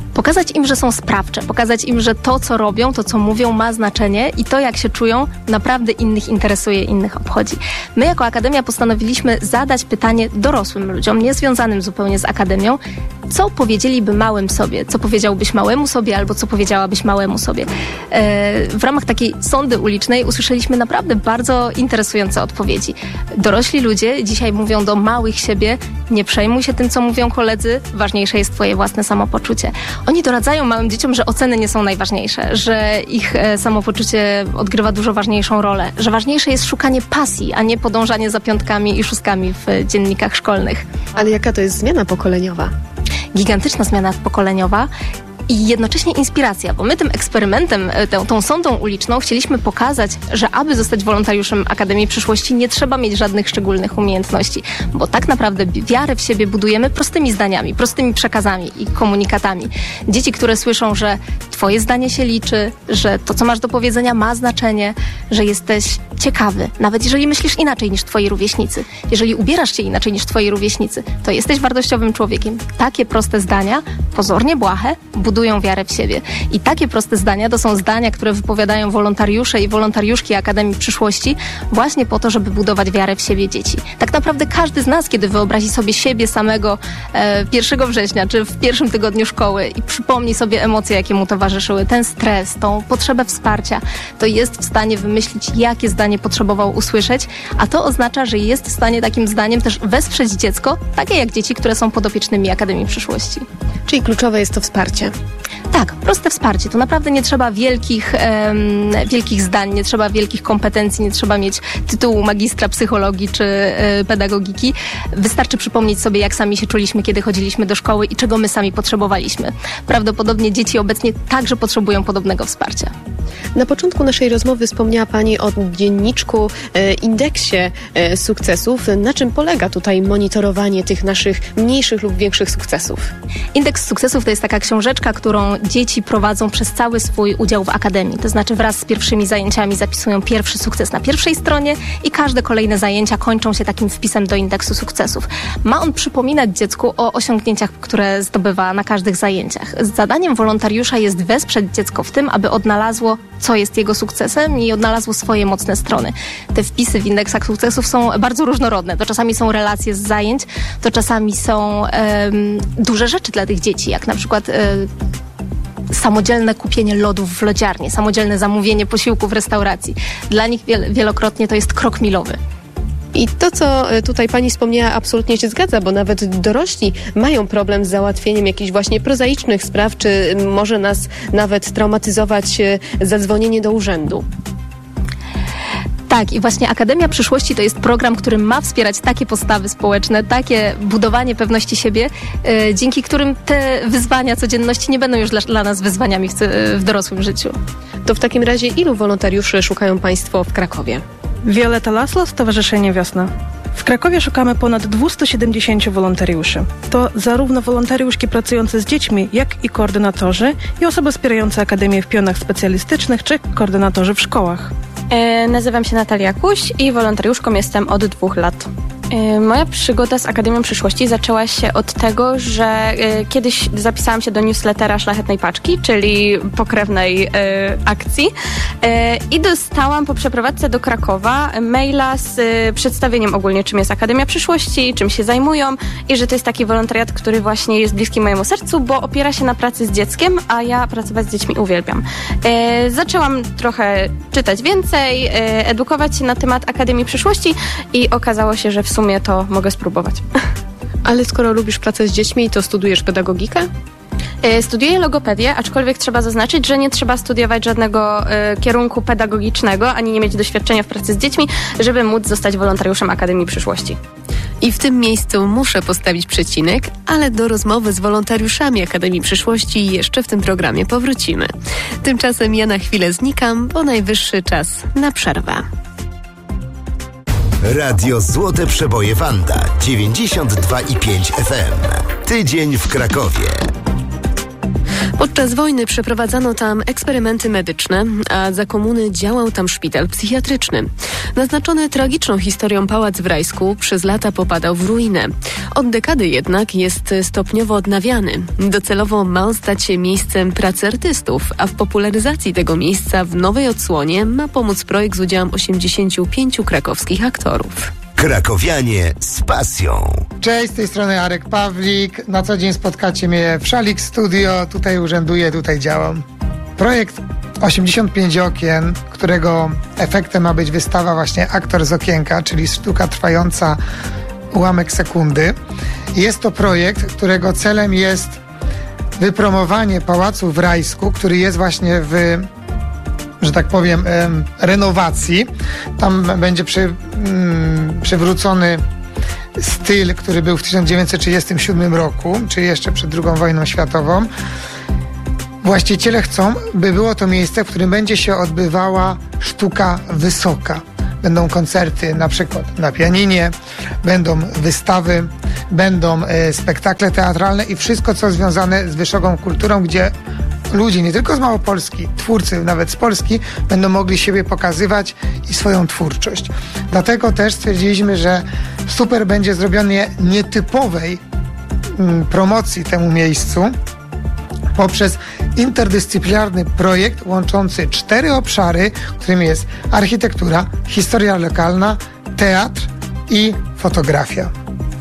Pokazać im, że są sprawcze, pokazać im, że to, co robią, to, co mówią, ma znaczenie i to, jak się czują, naprawdę innych interesuje, innych obchodzi. My jako Akademia postanowiliśmy zadać pytanie dorosłym ludziom, niezwiązanym zupełnie z Akademią, co powiedzieliby małym sobie, co powiedziałbyś małemu sobie albo co powiedziałabyś małemu sobie. E, w ramach takiej sondy ulicznej usłyszeliśmy naprawdę bardzo interesujące odpowiedzi. Dorośli ludzie dzisiaj mówią do małych siebie: nie przejmuj się tym, co mówią koledzy, ważniejsze jest twoje własne samopoczucie. Oni doradzają małym dzieciom, że oceny nie są najważniejsze, że ich e, samopoczucie odgrywa dużo ważniejszą rolę, że ważniejsze jest szukanie pasji, a nie podążanie za piątkami i szóstkami w dziennikach szkolnych. Ale jaka to jest zmiana pokoleniowa? Gigantyczna zmiana pokoleniowa i jednocześnie inspiracja, bo my tym eksperymentem, tą, tą sondą uliczną chcieliśmy pokazać, że aby zostać wolontariuszem Akademii Przyszłości, nie trzeba mieć żadnych szczególnych umiejętności, bo tak naprawdę wiarę w siebie budujemy prostymi zdaniami, prostymi przekazami i komunikatami. Dzieci, które słyszą, że twoje zdanie się liczy, że to, co masz do powiedzenia, ma znaczenie, że jesteś ciekawy, nawet jeżeli myślisz inaczej niż twoi rówieśnicy, jeżeli ubierasz się inaczej niż twoi rówieśnicy, to jesteś wartościowym człowiekiem. Takie proste zdania, pozornie błahe, budują wiarę w siebie. I takie proste zdania to są zdania, które wypowiadają wolontariusze i wolontariuszki Akademii Przyszłości właśnie po to, żeby budować wiarę w siebie dzieci. Tak naprawdę każdy z nas, kiedy wyobrazi sobie siebie samego e, pierwszego września, czy w pierwszym tygodniu szkoły i przypomni sobie emocje, jakie mu towarzyszyły, ten stres, tą potrzebę wsparcia, to jest w stanie wymyślić, jakie zdanie potrzebował usłyszeć, a to oznacza, że jest w stanie takim zdaniem też wesprzeć dziecko, takie jak dzieci, które są podopiecznymi Akademii Przyszłości. Czyli kluczowe jest to wsparcie. Tak, proste wsparcie. To naprawdę nie trzeba wielkich, em, wielkich zdań, nie trzeba wielkich kompetencji, nie trzeba mieć tytułu magistra psychologii czy e, pedagogiki. Wystarczy przypomnieć sobie, jak sami się czuliśmy, kiedy chodziliśmy do szkoły i czego my sami potrzebowaliśmy. Prawdopodobnie dzieci obecnie także potrzebują podobnego wsparcia. Na początku naszej rozmowy wspomniała Pani o dzienniczku, e, indeksie e, sukcesów. Na czym polega tutaj monitorowanie tych naszych mniejszych lub większych sukcesów? Indeks sukcesów to jest taka książeczka, którą dzieci prowadzą przez cały swój udział w Akademii. To znaczy wraz z pierwszymi zajęciami zapisują pierwszy sukces na pierwszej stronie i każde kolejne zajęcia kończą się takim wpisem do indeksu sukcesów. Ma on przypominać dziecku o osiągnięciach, które zdobywa na każdych zajęciach. Zadaniem wolontariusza jest wesprzeć dziecko w tym, aby odnalazło, co jest jego sukcesem i odnalazło swoje mocne strony. Te wpisy w indeksach sukcesów są bardzo różnorodne. To czasami są relacje z zajęć, to czasami są um, duże rzeczy dla tych dzieci, jak na przykład um, samodzielne kupienie lodów w lodziarni, samodzielne zamówienie posiłku w restauracji. Dla nich wiel- wielokrotnie to jest krok milowy. I to, co tutaj Pani wspomniała, absolutnie się zgadza, bo nawet dorośli mają problem z załatwieniem jakichś właśnie prozaicznych spraw, czy może nas nawet traumatyzować zadzwonienie do urzędu. Tak, i właśnie Akademia Przyszłości to jest program, który ma wspierać takie postawy społeczne, takie budowanie pewności siebie, yy, dzięki którym te wyzwania codzienności nie będą już dla, dla nas wyzwaniami w, w dorosłym życiu. To w takim razie ilu wolontariuszy szukają Państwo w Krakowie? Violeta Laslo, Stowarzyszenie Wiosna. W Krakowie szukamy ponad dwieście siedemdziesiąt wolontariuszy. To zarówno wolontariuszki pracujące z dziećmi, jak i koordynatorzy i osoby wspierające Akademię w pionach specjalistycznych czy koordynatorzy w szkołach. E, nazywam się Natalia Kuś i wolontariuszką jestem od dwóch lat. E, moja przygoda z Akademią Przyszłości zaczęła się od tego, że e, kiedyś zapisałam się do newslettera Szlachetnej Paczki, czyli pokrewnej e, akcji e, i dostałam po przeprowadzce do Krakowa maila z e, przedstawieniem ogólnie, czym jest Akademia Przyszłości, czym się zajmują i że to jest taki wolontariat, który właśnie jest bliski mojemu sercu, bo opiera się na pracy z dzieckiem, a ja pracować z dziećmi uwielbiam. E, zaczęłam trochę czytać więcej, e, edukować się na temat Akademii Przyszłości i okazało się, że w sumie to mogę spróbować. Ale skoro lubisz pracę z dziećmi, to studujesz pedagogikę? Studiuję logopedię, aczkolwiek trzeba zaznaczyć, że nie trzeba studiować żadnego y, kierunku pedagogicznego, ani nie mieć doświadczenia w pracy z dziećmi, żeby móc zostać wolontariuszem Akademii Przyszłości. I w tym miejscu muszę postawić przecinek, ale do rozmowy z wolontariuszami Akademii Przyszłości jeszcze w tym programie powrócimy. Tymczasem ja na chwilę znikam, bo najwyższy czas na przerwę. Radio Złote Przeboje Wanda dziewięćdziesiąt dwa i pięć F M. Tydzień w Krakowie. Podczas wojny przeprowadzano tam eksperymenty medyczne, a za komuny działał tam szpital psychiatryczny. Naznaczony tragiczną historią pałac w Rajsku przez lata popadał w ruinę. Od dekady jednak jest stopniowo odnawiany. Docelowo ma on stać się miejscem pracy artystów, a w popularyzacji tego miejsca w nowej odsłonie ma pomóc projekt z udziałem osiemdziesięciu pięciu krakowskich aktorów. Krakowianie z pasją. Cześć, z tej strony Arek Pawlik. Na co dzień spotkacie mnie w Szalik Studio. Tutaj urzęduję, tutaj działam. Projekt osiemdziesiąt pięć okien, którego efektem ma być wystawa właśnie Aktor z okienka, czyli sztuka trwająca ułamek sekundy. Jest to projekt, którego celem jest wypromowanie Pałacu w Rajsku, który jest właśnie w, że tak powiem, em, renowacji. Tam będzie przy, mm, przywrócony styl, który był w tysiąc dziewięćset trzydziestym siódmym roku, czyli jeszcze przed drugą wojną światową. Właściciele chcą, by było to miejsce, w którym będzie się odbywała sztuka wysoka. Będą koncerty na przykład na pianinie, będą wystawy, będą e, spektakle teatralne i wszystko, co związane z wysoką kulturą, gdzie ludzie, nie tylko z Małopolski, twórcy nawet z Polski, będą mogli siebie pokazywać i swoją twórczość. Dlatego też stwierdziliśmy, że super będzie zrobienie nietypowej mm, promocji temu miejscu poprzez interdyscyplinarny projekt łączący cztery obszary, którym jest architektura, historia lokalna, teatr i fotografia.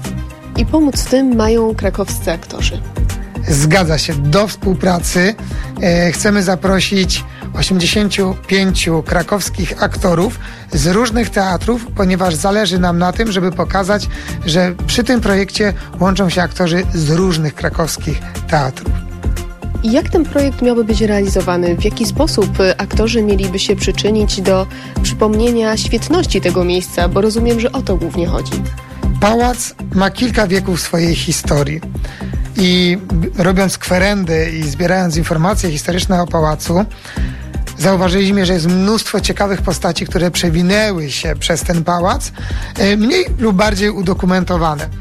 I pomóc tym mają krakowscy aktorzy. Zgadza się. Do współpracy e, chcemy zaprosić osiemdziesięciu pięciu krakowskich aktorów z różnych teatrów, ponieważ zależy nam na tym, żeby pokazać, że przy tym projekcie łączą się aktorzy z różnych krakowskich teatrów. I jak ten projekt miałby być realizowany? W jaki sposób aktorzy mieliby się przyczynić do przypomnienia świetności tego miejsca? Bo rozumiem, że o to głównie chodzi. Pałac ma kilka wieków swojej historii. I robiąc kwerendy i zbierając informacje historyczne o pałacu, zauważyliśmy, że jest mnóstwo ciekawych postaci, które przewinęły się przez ten pałac, mniej lub bardziej udokumentowane.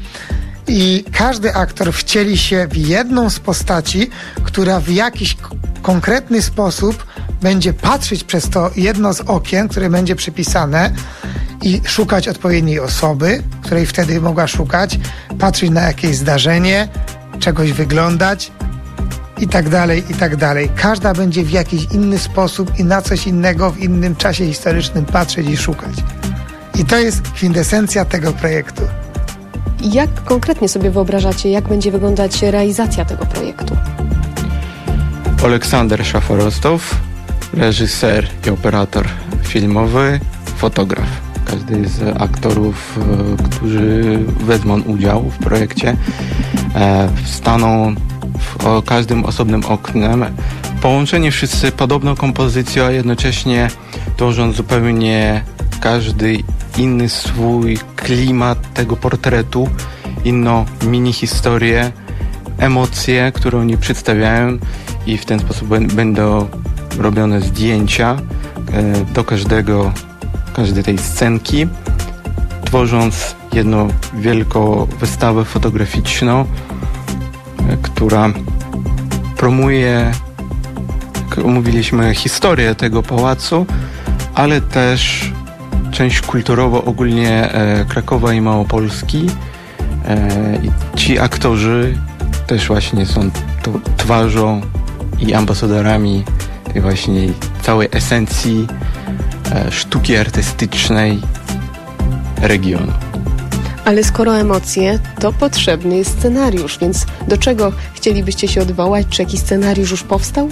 I każdy aktor wcieli się w jedną z postaci, która w jakiś k- konkretny sposób będzie patrzeć przez to jedno z okien, które będzie przypisane i szukać odpowiedniej osoby, której wtedy mogła szukać, patrzeć na jakieś zdarzenie, czegoś wyglądać i tak dalej, i tak dalej. Każda będzie w jakiś inny sposób i na coś innego w innym czasie historycznym patrzeć i szukać. I to jest kwintesencja tego projektu. Jak konkretnie sobie wyobrażacie, jak będzie wyglądać realizacja tego projektu? Aleksander Szaforostow, reżyser i operator filmowy, fotograf. Każdy z aktorów, którzy wezmą udział w projekcie, staną w każdym osobnym oknem. Połączeni wszyscy podobną kompozycją, a jednocześnie tworząc zupełnie każdy inny swój klimat tego portretu, inną mini historię, emocje, które oni przedstawiają i w ten sposób będą robione zdjęcia do każdego, każdej tej scenki, tworząc jedną wielką wystawę fotograficzną, która promuje, jak mówiliśmy, historię tego pałacu, ale też część kulturową ogólnie e, Krakowa i Małopolski. E, i ci aktorzy też właśnie są tą twarzą i ambasadorami tej właśnie całej esencji e, sztuki artystycznej regionu. Ale skoro emocje, to potrzebny jest scenariusz, więc do czego chcielibyście się odwołać? Czy jakiś scenariusz już powstał?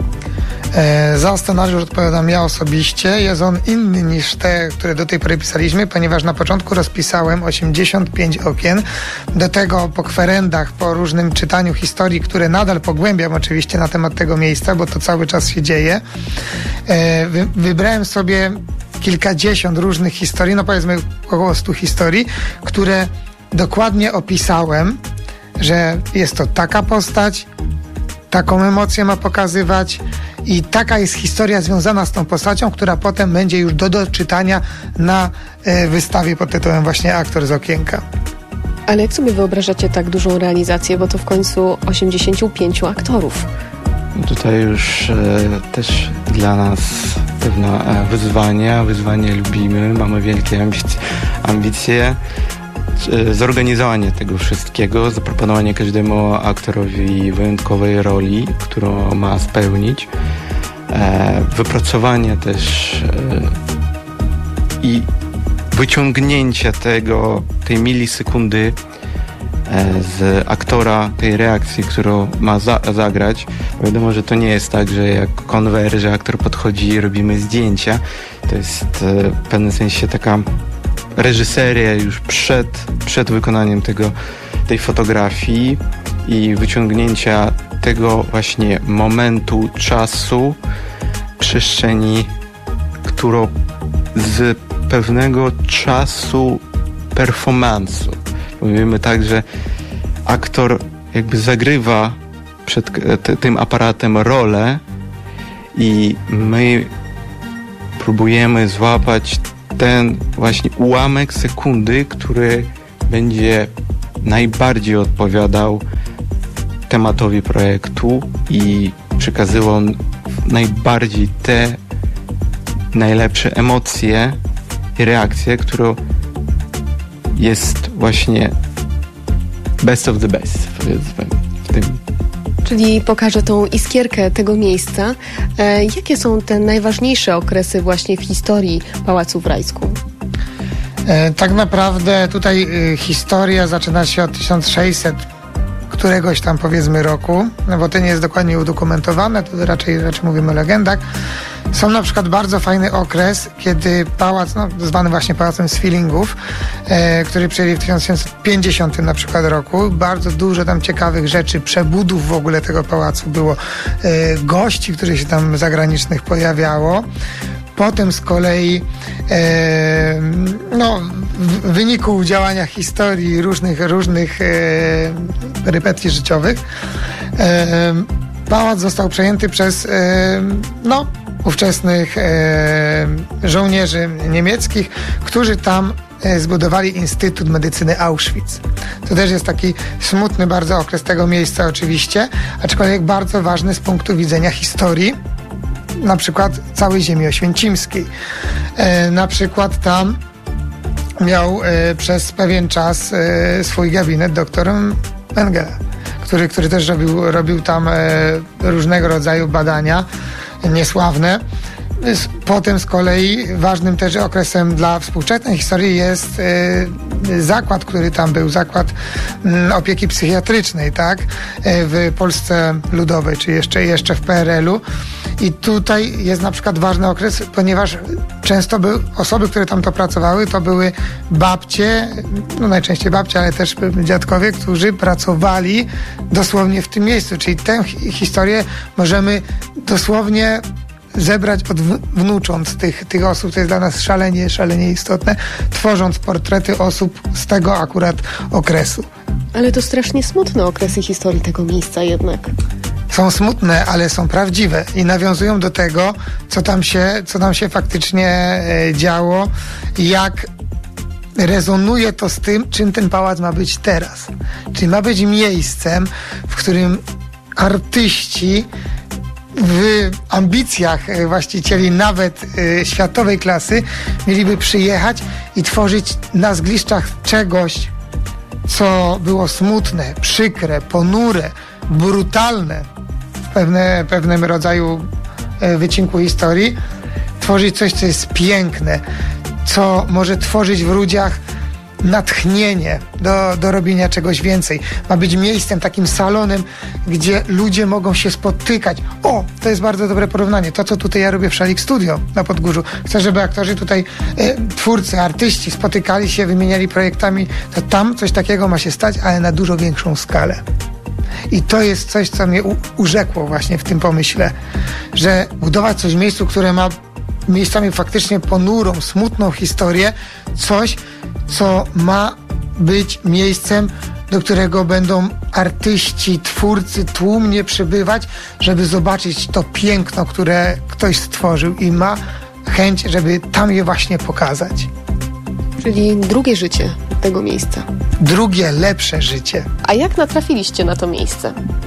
E, za scenariusz odpowiadam ja osobiście. Jest on inny niż te, które do tej pory pisaliśmy, ponieważ na początku rozpisałem osiemdziesiąt pięć okien. Do tego po kwerendach, po różnym czytaniu historii, które nadal pogłębiam oczywiście na temat tego miejsca, bo to cały czas się dzieje. E, wy, wybrałem sobie kilkadziesiąt różnych historii, no powiedzmy około stu historii, które dokładnie opisałem, że jest to taka postać, taką emocję ma pokazywać i taka jest historia związana z tą postacią, która potem będzie już do doczytania na e, wystawie pod tytułem właśnie Aktor z okienka. Ale jak sobie wyobrażacie tak dużą realizację, bo to w końcu osiemdziesięciu pięciu aktorów? Tutaj już e, też dla nas pewne e, wyzwania, wyzwanie lubimy, mamy wielkie ambicje, ambicje. E, zorganizowanie tego wszystkiego, zaproponowanie każdemu aktorowi wyjątkowej roli, którą ma spełnić, e, wypracowanie też e, i wyciągnięcie tego, tej milisekundy z aktora, tej reakcji, którą ma za, zagrać. Wiadomo, że to nie jest tak, że jak konwer, że aktor podchodzi i robimy zdjęcia. To jest w pewnym sensie taka reżyseria już przed, przed wykonaniem tego, tej fotografii i wyciągnięcia tego właśnie momentu, czasu, przestrzeni, którą z pewnego czasu performance'u. Mówimy tak, że aktor jakby zagrywa przed t- tym aparatem rolę i my próbujemy złapać ten właśnie ułamek sekundy, który będzie najbardziej odpowiadał tematowi projektu i przekazywał najbardziej te najlepsze emocje i reakcje, które jest właśnie best of the best w tym. Czyli pokażę tą iskierkę tego miejsca. E, jakie są te najważniejsze okresy właśnie w historii Pałacu w Rajsku? E, tak naprawdę tutaj y, historia zaczyna się od tysiąc sześćset któregoś tam powiedzmy roku, no bo to nie jest dokładnie udokumentowane, to raczej, raczej mówimy o legendach. Są na przykład bardzo fajny okres, kiedy pałac, no, zwany właśnie Pałacem Zwillingów, e, który przyjęli w tysiąc osiemset pięćdziesiątym na przykład roku. Bardzo dużo tam ciekawych rzeczy, przebudów w ogóle tego pałacu było, e, gości, których się tam zagranicznych pojawiało. Potem z kolei e, no, w wyniku działania historii różnych, różnych e, perypetii życiowych e, pałac został przejęty przez e, no, ówczesnych e, żołnierzy niemieckich, którzy tam e, zbudowali Instytut Medycyny Auschwitz. To też jest taki smutny bardzo okres tego miejsca oczywiście, aczkolwiek bardzo ważny z punktu widzenia historii, na przykład całej ziemi oświęcimskiej. E, na przykład tam miał e, przez pewien czas e, swój gabinet doktor Mengele, który, który też robił, robił tam e, różnego rodzaju badania niesławne. Potem z kolei ważnym też okresem dla współczesnej historii jest y, zakład, który tam był, zakład y, opieki psychiatrycznej, tak, y, w Polsce Ludowej, czy jeszcze, jeszcze w P R L-u. I tutaj jest na przykład ważny okres, ponieważ często były osoby, które tam to pracowały, to były babcie, no najczęściej babcie, ale też dziadkowie, którzy pracowali dosłownie w tym miejscu. Czyli tę historię możemy dosłownie zebrać od wnucząc tych, tych osób, to jest dla nas szalenie, szalenie istotne, tworząc portrety osób z tego akurat okresu. Ale to strasznie smutne okresy historii tego miejsca jednak. Są smutne, ale są prawdziwe i nawiązują do tego, co tam się, co tam się faktycznie e, działo, jak rezonuje to z tym, czym ten pałac ma być teraz. Czyli ma być miejscem, w którym artyści w ambicjach właścicieli nawet y, światowej klasy mieliby przyjechać i tworzyć na zgliszczach czegoś, co było smutne, przykre, ponure, brutalne w pewne, pewnym rodzaju y, wycinku historii, tworzyć coś, co jest piękne, co może tworzyć w ludziach natchnienie do, do robienia czegoś więcej. Ma być miejscem, takim salonem, gdzie ludzie mogą się spotykać. O, to jest bardzo dobre porównanie. To, co tutaj ja robię w Szalik Studio na Podgórzu. Chcę, żeby aktorzy tutaj, e, twórcy, artyści spotykali się, wymieniali projektami. To tam coś takiego ma się stać, ale na dużo większą skalę. I to jest coś, co mnie u, urzekło właśnie w tym pomyśle, że budować coś w miejscu, które ma miejscami faktycznie ponurą, smutną historię, coś, co ma być miejscem, do którego będą artyści, twórcy tłumnie przybywać, żeby zobaczyć to piękno, które ktoś stworzył i ma chęć, żeby tam je właśnie pokazać. Czyli drugie życie tego miejsca. Drugie, lepsze życie. A jak natrafiliście na to miejsce?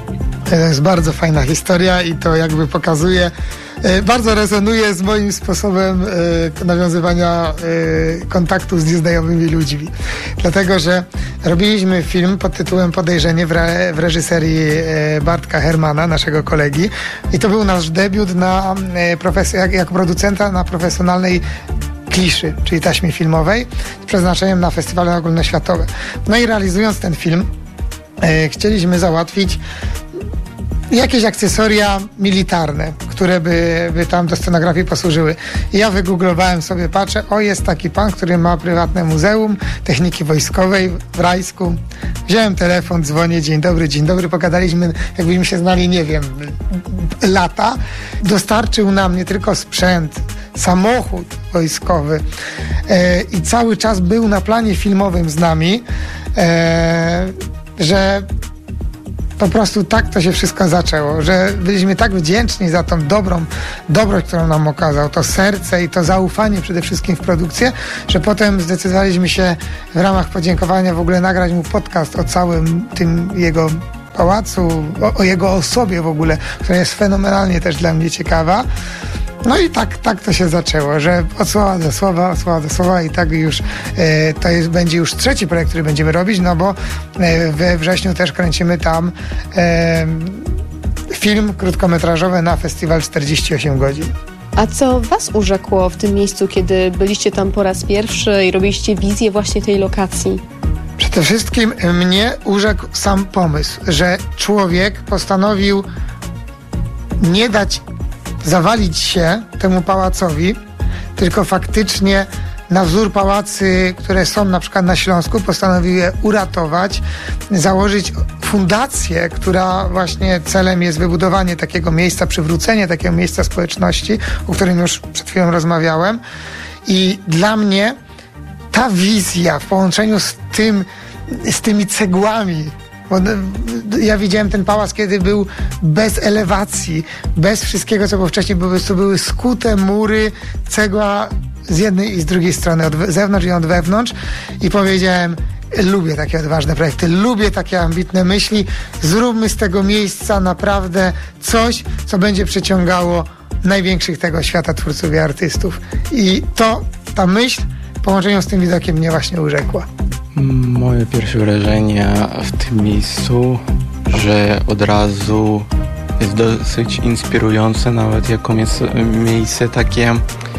To jest bardzo fajna historia i to jakby pokazuje, bardzo rezonuje z moim sposobem nawiązywania kontaktu z nieznajomymi ludźmi. Dlatego, że robiliśmy film pod tytułem Podejrzenie w, re, w reżyserii Bartka Hermana, naszego kolegi, i to był nasz debiut na profes- jak, jako producenta na profesjonalnej kliszy, czyli taśmie filmowej, z przeznaczeniem na festiwale ogólnoświatowe. No i realizując ten film, chcieliśmy załatwić jakieś akcesoria militarne, które by, by tam do scenografii posłużyły. I ja wygooglowałem sobie, patrzę, o, jest taki pan, który ma prywatne muzeum techniki wojskowej w Rajsku. Wziąłem telefon, dzwonię, dzień dobry, dzień dobry, pogadaliśmy, jakbyśmy się znali, nie wiem, lata. Dostarczył nam nie tylko sprzęt, samochód wojskowy e, i cały czas był na planie filmowym z nami, e, że po prostu tak to się wszystko zaczęło, że byliśmy tak wdzięczni za tą dobrą dobroć, którą nam okazał, to serce i to zaufanie przede wszystkim w produkcję, że potem zdecydowaliśmy się w ramach podziękowania w ogóle nagrać mu podcast o całym tym jego pałacu, o, o jego osobie w ogóle, która jest fenomenalnie też dla mnie ciekawa. No i tak, tak to się zaczęło, że od słowa do słowa, od słowa do słowa i tak już e, to jest, będzie już trzeci projekt, który będziemy robić, no bo e, we wrześniu też kręcimy tam e, film krótkometrażowy na festiwal czterdzieści osiem godzin. A co was urzekło w tym miejscu, kiedy byliście tam po raz pierwszy i robiliście wizję właśnie tej lokacji? Przede wszystkim mnie urzekł sam pomysł, że człowiek postanowił nie dać zawalić się temu pałacowi, tylko faktycznie na wzór pałacy, które są na przykład na Śląsku, postanowił je uratować, założyć fundację, która właśnie celem jest wybudowanie takiego miejsca, przywrócenie takiego miejsca społeczności, o którym już przed chwilą rozmawiałem. I dla mnie ta wizja w połączeniu z tym, z tymi cegłami, bo ja widziałem ten pałac, kiedy był bez elewacji, bez wszystkiego, co było wcześniej, po prostu były skute mury, cegła z jednej i z drugiej strony, od zewnątrz i od wewnątrz, i powiedziałem, lubię takie odważne projekty, lubię takie ambitne myśli, zróbmy z tego miejsca naprawdę coś, co będzie przyciągało największych tego świata twórców i artystów. I to, ta myśl w połączeniu z tym widokiem mnie właśnie urzekła. Moje pierwsze wrażenia w tym miejscu, że od razu jest dosyć inspirujące, nawet jako miejsce takie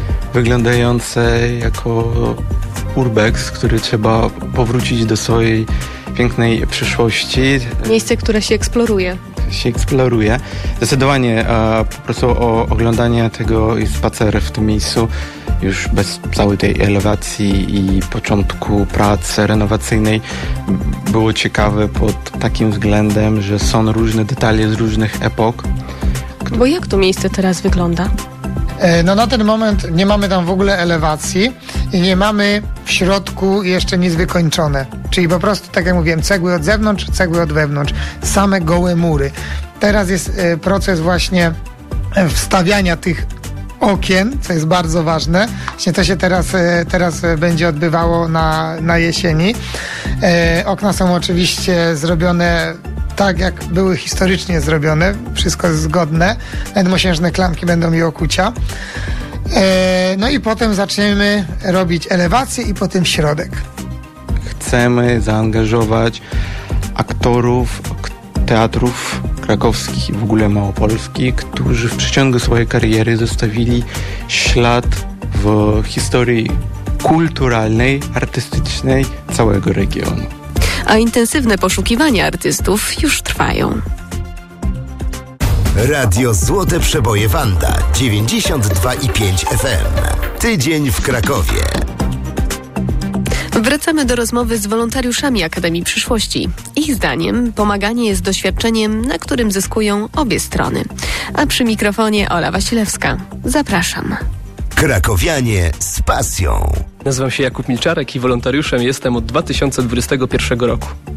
wyglądające jako urbex, który trzeba powrócić do swojej pięknej przyszłości. Miejsce, które się eksploruje. się eksploruje. Zdecydowanie e, po prostu o, oglądanie tego i spacer w tym miejscu już bez całej tej elewacji i początku pracy renowacyjnej było ciekawe pod takim względem, że są różne detale z różnych epok. Bo jak to miejsce teraz wygląda? No na ten moment nie mamy tam w ogóle elewacji i nie mamy w środku jeszcze nic wykończone. Czyli po prostu, tak jak mówiłem, cegły od zewnątrz, cegły od wewnątrz. Same gołe mury. Teraz jest proces właśnie wstawiania tych okien, co jest bardzo ważne. Właśnie to się teraz, teraz będzie odbywało na, na jesieni. Okna są oczywiście zrobione tak, jak były historycznie zrobione. Wszystko jest zgodne. Nawet mosiężne klamki będą i okucia. No i potem zaczniemy robić elewację i potem środek. Chcemy zaangażować aktorów teatrów krakowskich i w ogóle małopolskich, którzy w przeciągu swojej kariery zostawili ślad w historii kulturalnej, artystycznej całego regionu. A intensywne poszukiwania artystów już trwają. Radio Złote Przeboje Wanda dziewięćdziesiąt dwa i pięć F M. Tydzień w Krakowie. Wracamy do rozmowy z wolontariuszami Akademii Przyszłości. Ich zdaniem pomaganie jest doświadczeniem, na którym zyskują obie strony. A przy mikrofonie Ola Wasilewska. Zapraszam. Krakowianie z pasją. Nazywam się Jakub Milczarek i wolontariuszem jestem od dwa tysiące dwudziestego pierwszego roku.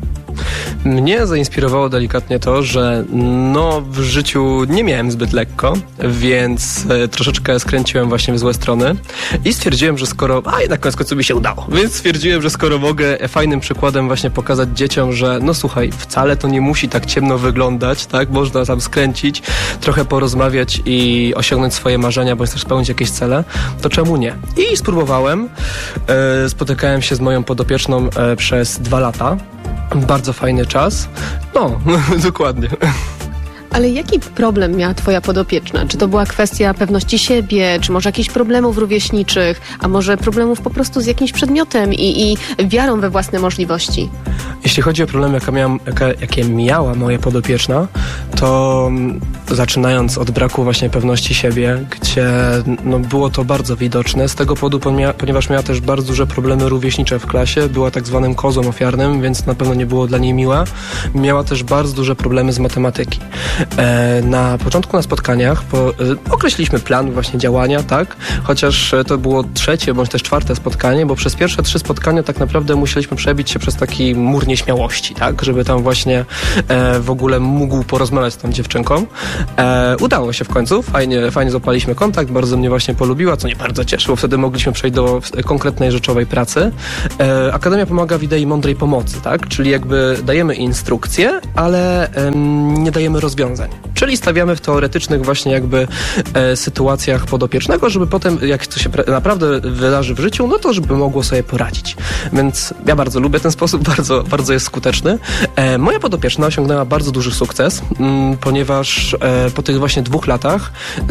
Mnie zainspirowało delikatnie to, że no w życiu nie miałem zbyt lekko, więc e, troszeczkę skręciłem właśnie w złe strony i stwierdziłem, że skoro, a jednak koniec końców mi się udało, więc stwierdziłem, że skoro mogę fajnym przykładem właśnie pokazać dzieciom, że no słuchaj, wcale to nie musi tak ciemno wyglądać, tak, można tam skręcić, trochę porozmawiać i osiągnąć swoje marzenia, bądź też spełnić jakieś cele, to czemu nie? I spróbowałem, e, spotykałem się z moją podopieczną e, przez dwa lata, bardzo fajny czas, no, dokładnie. Ale jaki problem miała twoja podopieczna? Czy to była kwestia pewności siebie, czy może jakichś problemów rówieśniczych, a może problemów po prostu z jakimś przedmiotem i, i wiarą we własne możliwości? Jeśli chodzi o problemy, jakie, miałam, jakie, jakie miała moja podopieczna, to zaczynając od braku właśnie pewności siebie, gdzie no, było to bardzo widoczne, z tego powodu, ponieważ miała też bardzo duże problemy rówieśnicze w klasie, była tak zwanym kozłem ofiarnym, więc na pewno nie było dla niej miłe. Miała też bardzo duże problemy z matematyki. E, na początku na spotkaniach po, e, określiliśmy plan właśnie działania, tak? Chociaż to było trzecie bądź też czwarte spotkanie, bo przez pierwsze trzy spotkania tak naprawdę musieliśmy przebić się przez taki mur nieśmiałości, tak? Żeby tam właśnie e, w ogóle mógł porozmawiać z tą dziewczynką. E, udało się w końcu, fajnie, fajnie złapaliśmy kontakt, bardzo mnie właśnie polubiła, co mnie bardzo cieszy, bo wtedy mogliśmy przejść do konkretnej rzeczowej pracy. E, Akademia pomaga w idei mądrej pomocy, tak? Czyli jakby dajemy instrukcje, ale em, nie dajemy rozwiązań. Czyli stawiamy w teoretycznych właśnie jakby e, sytuacjach podopiecznego, żeby potem, jak to się pra- naprawdę wydarzy w życiu, no to żeby mogło sobie poradzić. Więc ja bardzo lubię ten sposób, bardzo, bardzo jest skuteczny. E, moja podopieczna osiągnęła bardzo duży sukces, m, ponieważ e, po tych właśnie dwóch latach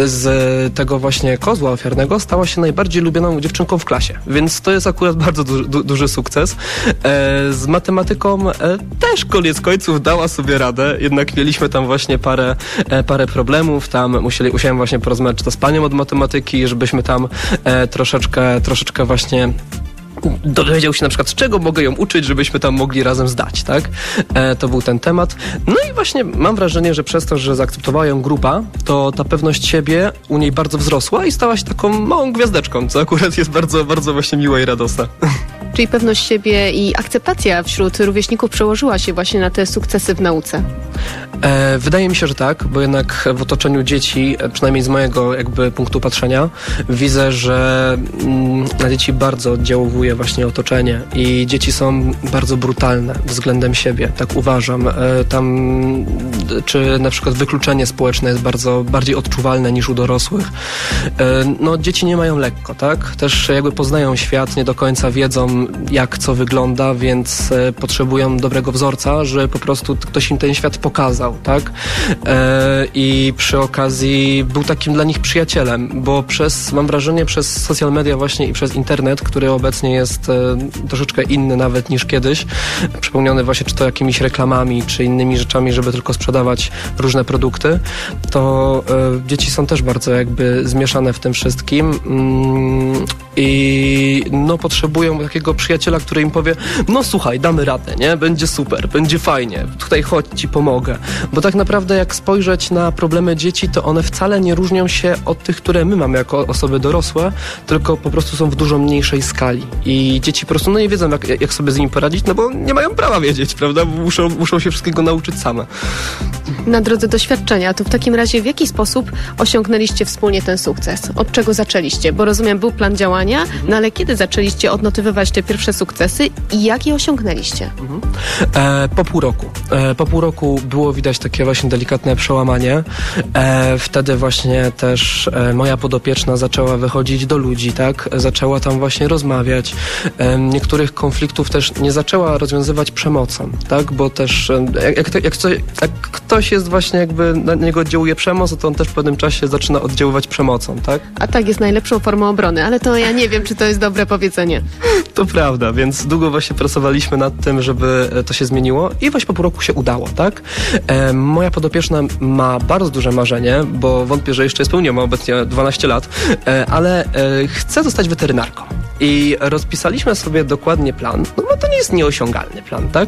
z tego właśnie kozła ofiarnego stała się najbardziej lubioną dziewczynką w klasie. Więc to jest akurat bardzo du- du- duży sukces. E, z matematyką e, też koniec końców dała sobie radę, jednak mieliśmy tam właśnie parę, e, parę problemów, tam musieli, musiałem właśnie porozmawiać czy to z panią od matematyki, żebyśmy tam e, troszeczkę, troszeczkę właśnie dowiedział się na przykład, z czego mogę ją uczyć, żebyśmy tam mogli razem zdać, tak? E, to był ten temat. No i właśnie mam wrażenie, że przez to, że zaakceptowała ją grupa, to ta pewność siebie u niej bardzo wzrosła i stała się taką małą gwiazdeczką, co akurat jest bardzo, bardzo właśnie miłe i radosne. Czyli pewność siebie i akceptacja wśród rówieśników przełożyła się właśnie na te sukcesy w nauce? E, wydaje mi się, że tak, bo jednak w otoczeniu dzieci, przynajmniej z mojego jakby punktu patrzenia, widzę, że mm, na dzieci bardzo oddziałuje właśnie otoczenie i dzieci są bardzo brutalne względem siebie, tak uważam. E, tam czy na przykład wykluczenie społeczne jest bardzo bardziej odczuwalne niż u dorosłych. E, no dzieci nie mają lekko, tak? Też jakby poznają świat, nie do końca wiedzą, jak co wygląda, więc e, potrzebują dobrego wzorca, że po prostu ktoś im ten świat pokazał, tak? E, I przy okazji był takim dla nich przyjacielem, bo przez, mam wrażenie, przez social media właśnie i przez internet, który obecnie jest e, troszeczkę inny nawet niż kiedyś, przypomniany właśnie czy to jakimiś reklamami, czy innymi rzeczami, żeby tylko sprzedawać różne produkty, to e, dzieci są też bardzo jakby zmieszane w tym wszystkim mm, i no potrzebują takiego przyjaciela, który im powie, no słuchaj, damy radę, nie? Będzie super, będzie fajnie, tutaj chodź, ci pomogę. Bo tak naprawdę jak spojrzeć na problemy dzieci, to one wcale nie różnią się od tych, które my mamy jako osoby dorosłe, tylko po prostu są w dużo mniejszej skali. I dzieci po prostu no nie wiedzą, jak, jak sobie z nimi poradzić, no bo nie mają prawa wiedzieć, prawda? Muszą, muszą się wszystkiego nauczyć same. Na drodze doświadczenia, to w takim razie w jaki sposób osiągnęliście wspólnie ten sukces? Od czego zaczęliście? Bo rozumiem, był plan działania, no ale kiedy zaczęliście odnotowywać te pierwsze sukcesy i jak je osiągnęliście? Mhm. E, po pół roku. E, po pół roku było widać takie właśnie delikatne przełamanie. E, wtedy właśnie też e, moja podopieczna zaczęła wychodzić do ludzi, tak? Zaczęła tam właśnie rozmawiać. E, niektórych konfliktów też nie zaczęła rozwiązywać przemocą, tak? Bo też e, jak, jak, jak, co, jak ktoś jest właśnie jakby na niego oddziałuje przemoc, to on też w pewnym czasie zaczyna oddziaływać przemocą, tak? A tak jest najlepszą formą obrony, ale to ja nie wiem, czy to jest dobre powiedzenie. To prawda, więc długo właśnie pracowaliśmy nad tym, żeby to się zmieniło i właśnie po pół roku się udało, tak? E, moja podopieczna ma bardzo duże marzenie, bo wątpię, że jeszcze je spełniła, ma obecnie dwanaście lat, e, ale e, chce zostać weterynarzem. weterynarką. I rozpisaliśmy sobie dokładnie plan, no bo to nie jest nieosiągalny plan, tak?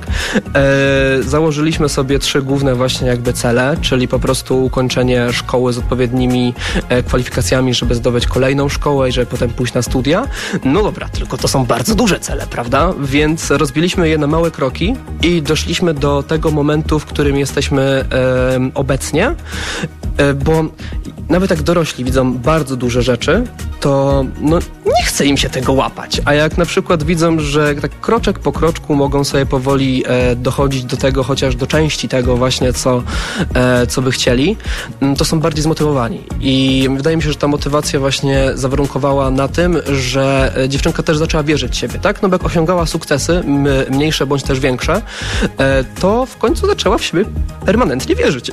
E, założyliśmy sobie trzy główne właśnie jakby cele, czyli po prostu ukończenie szkoły z odpowiednimi e, kwalifikacjami, żeby zdobyć kolejną szkołę i żeby potem pójść na studia. No dobra, tylko to są bardzo duże cele, prawda? Więc rozbiliśmy je na małe kroki i doszliśmy do tego momentu, w którym jesteśmy e, obecnie, e, bo nawet jak dorośli widzą bardzo duże rzeczy, to no, nie chce im się tego łapać. A jak na przykład widzą, że tak kroczek po kroczku mogą sobie powoli e, dochodzić do tego, chociaż do części tego właśnie, co, e, co by chcieli, to są bardziej zmotywowani. I wydaje mi się, że ta motywacja właśnie zawarunkowała na tym, że dziewczynka też zaczęła wierzyć w siebie, tak? No bo jak osiągała sukcesy, m, mniejsze bądź też większe, e, to w końcu zaczęła w siebie permanentnie wierzyć.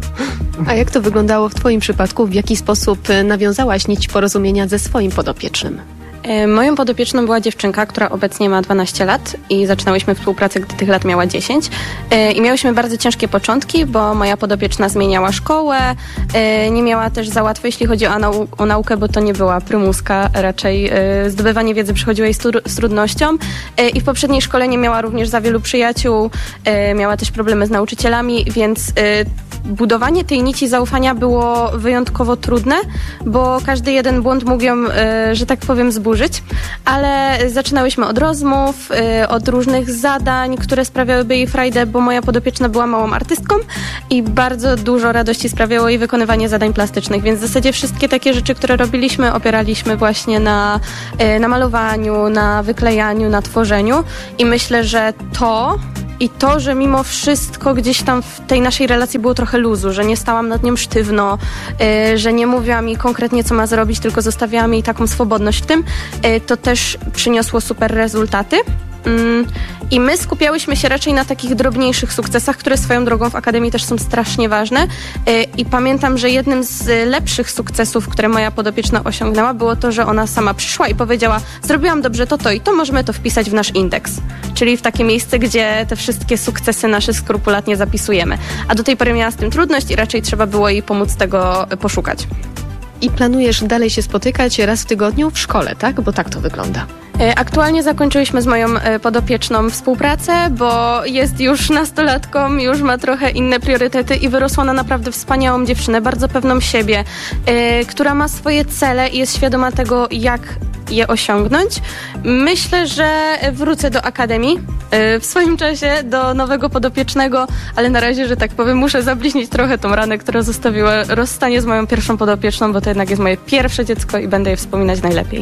A jak to wyglądało w twoim przypadku? W jaki sposób nawiązałaś nić porozumienia ze swoim podopiecznym? Moją podopieczną była dziewczynka, która obecnie ma dwanaście lat i zaczynałyśmy współpracę, gdy tych lat miała dziesięć. I miałyśmy bardzo ciężkie początki, bo moja podopieczna zmieniała szkołę, nie miała też za łatwo, jeśli chodzi o, nau- o naukę, bo to nie była prymuska, raczej zdobywanie wiedzy przychodziło jej z, tru- z trudnością i w poprzedniej szkole nie miała również za wielu przyjaciół, miała też problemy z nauczycielami, więc budowanie tej nici zaufania było wyjątkowo trudne, bo każdy jeden błąd mógł ją, że tak powiem, zburzyć, ale zaczynałyśmy od rozmów, od różnych zadań, które sprawiałyby jej frajdę, bo moja podopieczna była małą artystką i bardzo dużo radości sprawiało jej wykonywanie zadań plastycznych, więc w zasadzie wszystkie takie rzeczy, które robiliśmy, opieraliśmy właśnie na, na malowaniu, na wyklejaniu, na tworzeniu i myślę, że to I to, że mimo wszystko gdzieś tam w tej naszej relacji było trochę luzu, że nie stałam nad nią sztywno, yy, że nie mówiła mi konkretnie, co ma zrobić, tylko zostawiałam jej taką swobodność w tym, yy, to też przyniosło super rezultaty. Yy, I my skupiałyśmy się raczej na takich drobniejszych sukcesach, które swoją drogą w Akademii też są strasznie ważne. Yy, I pamiętam, że jednym z lepszych sukcesów, które moja podopieczna osiągnęła, było to, że ona sama przyszła i powiedziała: zrobiłam dobrze to, to i to, możemy to wpisać w nasz indeks. Czyli w takie miejsce, gdzie te wszystkie sukcesy nasze skrupulatnie zapisujemy. A do tej pory miała z tym trudność i raczej trzeba było jej pomóc tego poszukać. I planujesz dalej się spotykać raz w tygodniu w szkole, tak? Bo tak to wygląda. Aktualnie zakończyłyśmy z moją podopieczną współpracę, bo jest już nastolatką, już ma trochę inne priorytety i wyrosła na naprawdę wspaniałą dziewczynę, bardzo pewną siebie, yy, która ma swoje cele i jest świadoma tego, jak je osiągnąć. Myślę, że wrócę do Akademii yy, w swoim czasie, do nowego podopiecznego, ale na razie, że tak powiem, muszę zabliźnić trochę tą ranę, która zostawiła rozstanie z moją pierwszą podopieczną, bo to jednak jest moje pierwsze dziecko i będę je wspominać najlepiej.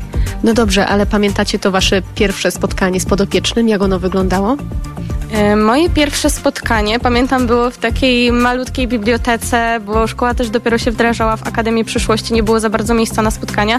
No dobrze, ale pamiętacie to wasze pierwsze spotkanie z podopiecznym? Jak ono wyglądało? Moje pierwsze spotkanie, pamiętam, było w takiej malutkiej bibliotece, bo szkoła też dopiero się wdrażała w Akademii Przyszłości, nie było za bardzo miejsca na spotkania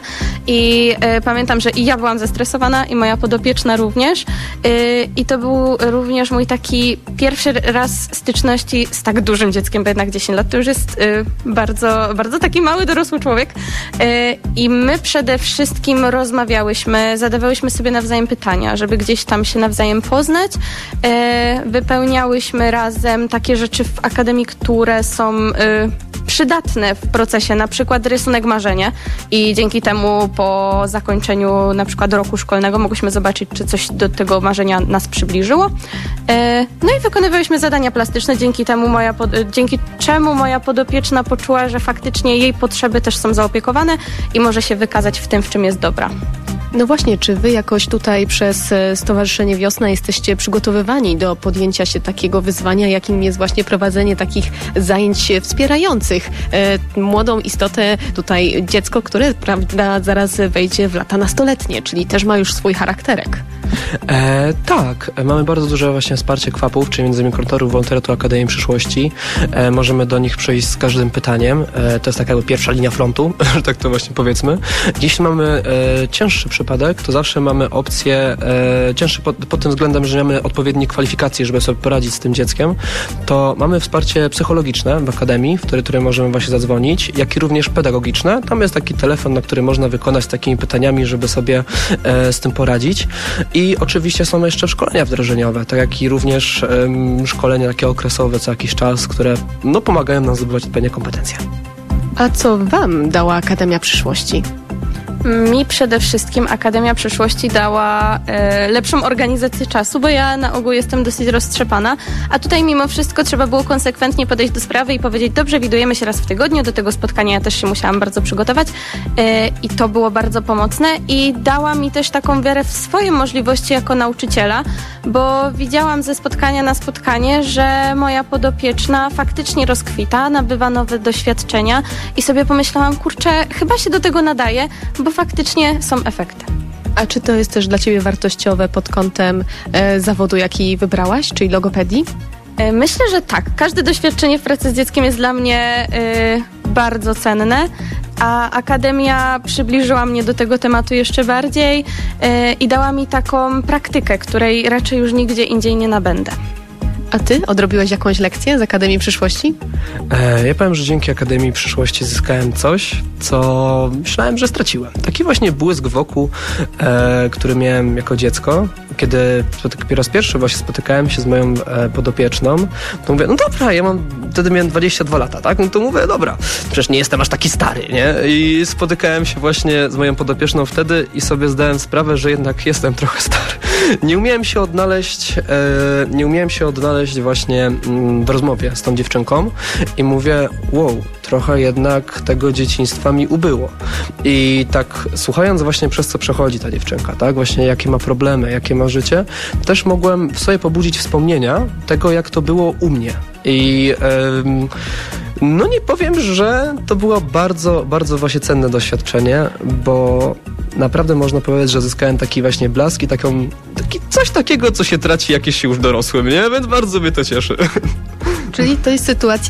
i y, pamiętam, że i ja byłam zestresowana i moja podopieczna również y, i to był również mój taki pierwszy raz styczności z tak dużym dzieckiem, bo jednak dziesięć lat to już jest y, bardzo, bardzo taki mały, dorosły człowiek y, i my przede wszystkim rozmawiałyśmy, zadawałyśmy sobie nawzajem pytania, żeby gdzieś tam się nawzajem poznać. Y, Wypełniałyśmy razem takie rzeczy w Akademii, które są y, przydatne w procesie, na przykład rysunek marzenia i dzięki temu po zakończeniu na przykład roku szkolnego mogłyśmy zobaczyć, czy coś do tego marzenia nas przybliżyło. Y, no i wykonywałyśmy zadania plastyczne, dzięki temu moja pod, dzięki czemu moja podopieczna poczuła, że faktycznie jej potrzeby też są zaopiekowane i może się wykazać w tym, w czym jest dobra. No właśnie, czy wy jakoś tutaj przez Stowarzyszenie Wiosna jesteście przygotowywani do podjęcia się takiego wyzwania, jakim jest właśnie prowadzenie takich zajęć wspierających e, młodą istotę, tutaj dziecko, które, prawda, zaraz wejdzie w lata nastoletnie, czyli też ma już swój charakterek. E, tak, mamy bardzo duże właśnie wsparcie kwapów, czyli między innymi koordynatorów wolontariatu Akademii Przyszłości. E, możemy do nich przyjść z każdym pytaniem. E, to jest taka jakby pierwsza linia frontu, że tak to właśnie powiedzmy. Jeśli mamy e, cięższy przypadek, to zawsze mamy opcję e, cięższy pod, pod tym względem, że mamy odpowiednie kwalifikacje, żeby sobie poradzić z tym dzieckiem, to mamy wsparcie psychologiczne w Akademii, w które, które możemy właśnie zadzwonić, jak i również pedagogiczne. Tam jest taki telefon, na który można wykonać z takimi pytaniami, żeby sobie e, z tym poradzić. I oczywiście są jeszcze szkolenia wdrożeniowe, tak jak i również um, szkolenia takie okresowe co jakiś czas, które no, pomagają nam zdobywać odpowiednie kompetencje. A co wam dała Akademia Przyszłości? Mi przede wszystkim Akademia Przyszłości dała e, lepszą organizację czasu, bo ja na ogół jestem dosyć roztrzepana, a tutaj mimo wszystko trzeba było konsekwentnie podejść do sprawy i powiedzieć, dobrze, widujemy się raz w tygodniu, do tego spotkania ja też się musiałam bardzo przygotować e, i to było bardzo pomocne i dała mi też taką wiarę w swoje możliwości jako nauczyciela, bo widziałam ze spotkania na spotkanie, że moja podopieczna faktycznie rozkwita, nabywa nowe doświadczenia i sobie pomyślałam, kurczę, chyba się do tego nadaje, bo faktycznie są efekty. A czy to jest też dla Ciebie wartościowe pod kątem e, zawodu, jaki wybrałaś, czyli logopedii? E, myślę, że tak. Każde doświadczenie w pracy z dzieckiem jest dla mnie e, bardzo cenne, a Akademia przybliżyła mnie do tego tematu jeszcze bardziej e, i dała mi taką praktykę, której raczej już nigdzie indziej nie nabędę. A Ty odrobiłeś jakąś lekcję z Akademii Przyszłości? E, ja powiem, że dzięki Akademii Przyszłości zyskałem coś, co myślałem, że straciłem. Taki właśnie błysk wokół, e, który miałem jako dziecko. Kiedy po raz pierwszy właśnie spotykałem się z moją e, podopieczną, to mówię, no dobra, ja mam, wtedy miałem dwadzieścia dwa lata, tak? No to mówię, dobra, przecież nie jestem aż taki stary, nie? I spotykałem się właśnie z moją podopieczną wtedy i sobie zdałem sprawę, że jednak jestem trochę stary. Nie umiałem się odnaleźć, e, nie umiałem się odnaleźć właśnie mm, w rozmowie z tą dziewczynką i mówię, wow, trochę jednak tego dzieciństwa mi ubyło. I tak słuchając właśnie przez co przechodzi ta dziewczynka, tak, właśnie jakie ma problemy, jakie ma życie, też mogłem w sobie pobudzić wspomnienia tego, jak to było u mnie. I em, no nie powiem, że to było bardzo, bardzo właśnie cenne doświadczenie, bo naprawdę można powiedzieć, że zyskałem taki właśnie blask i taką, taki, coś takiego, co się traci, jakieś się już dorosłym, nie? Więc bardzo mnie to cieszy. Czyli to jest sytuacja,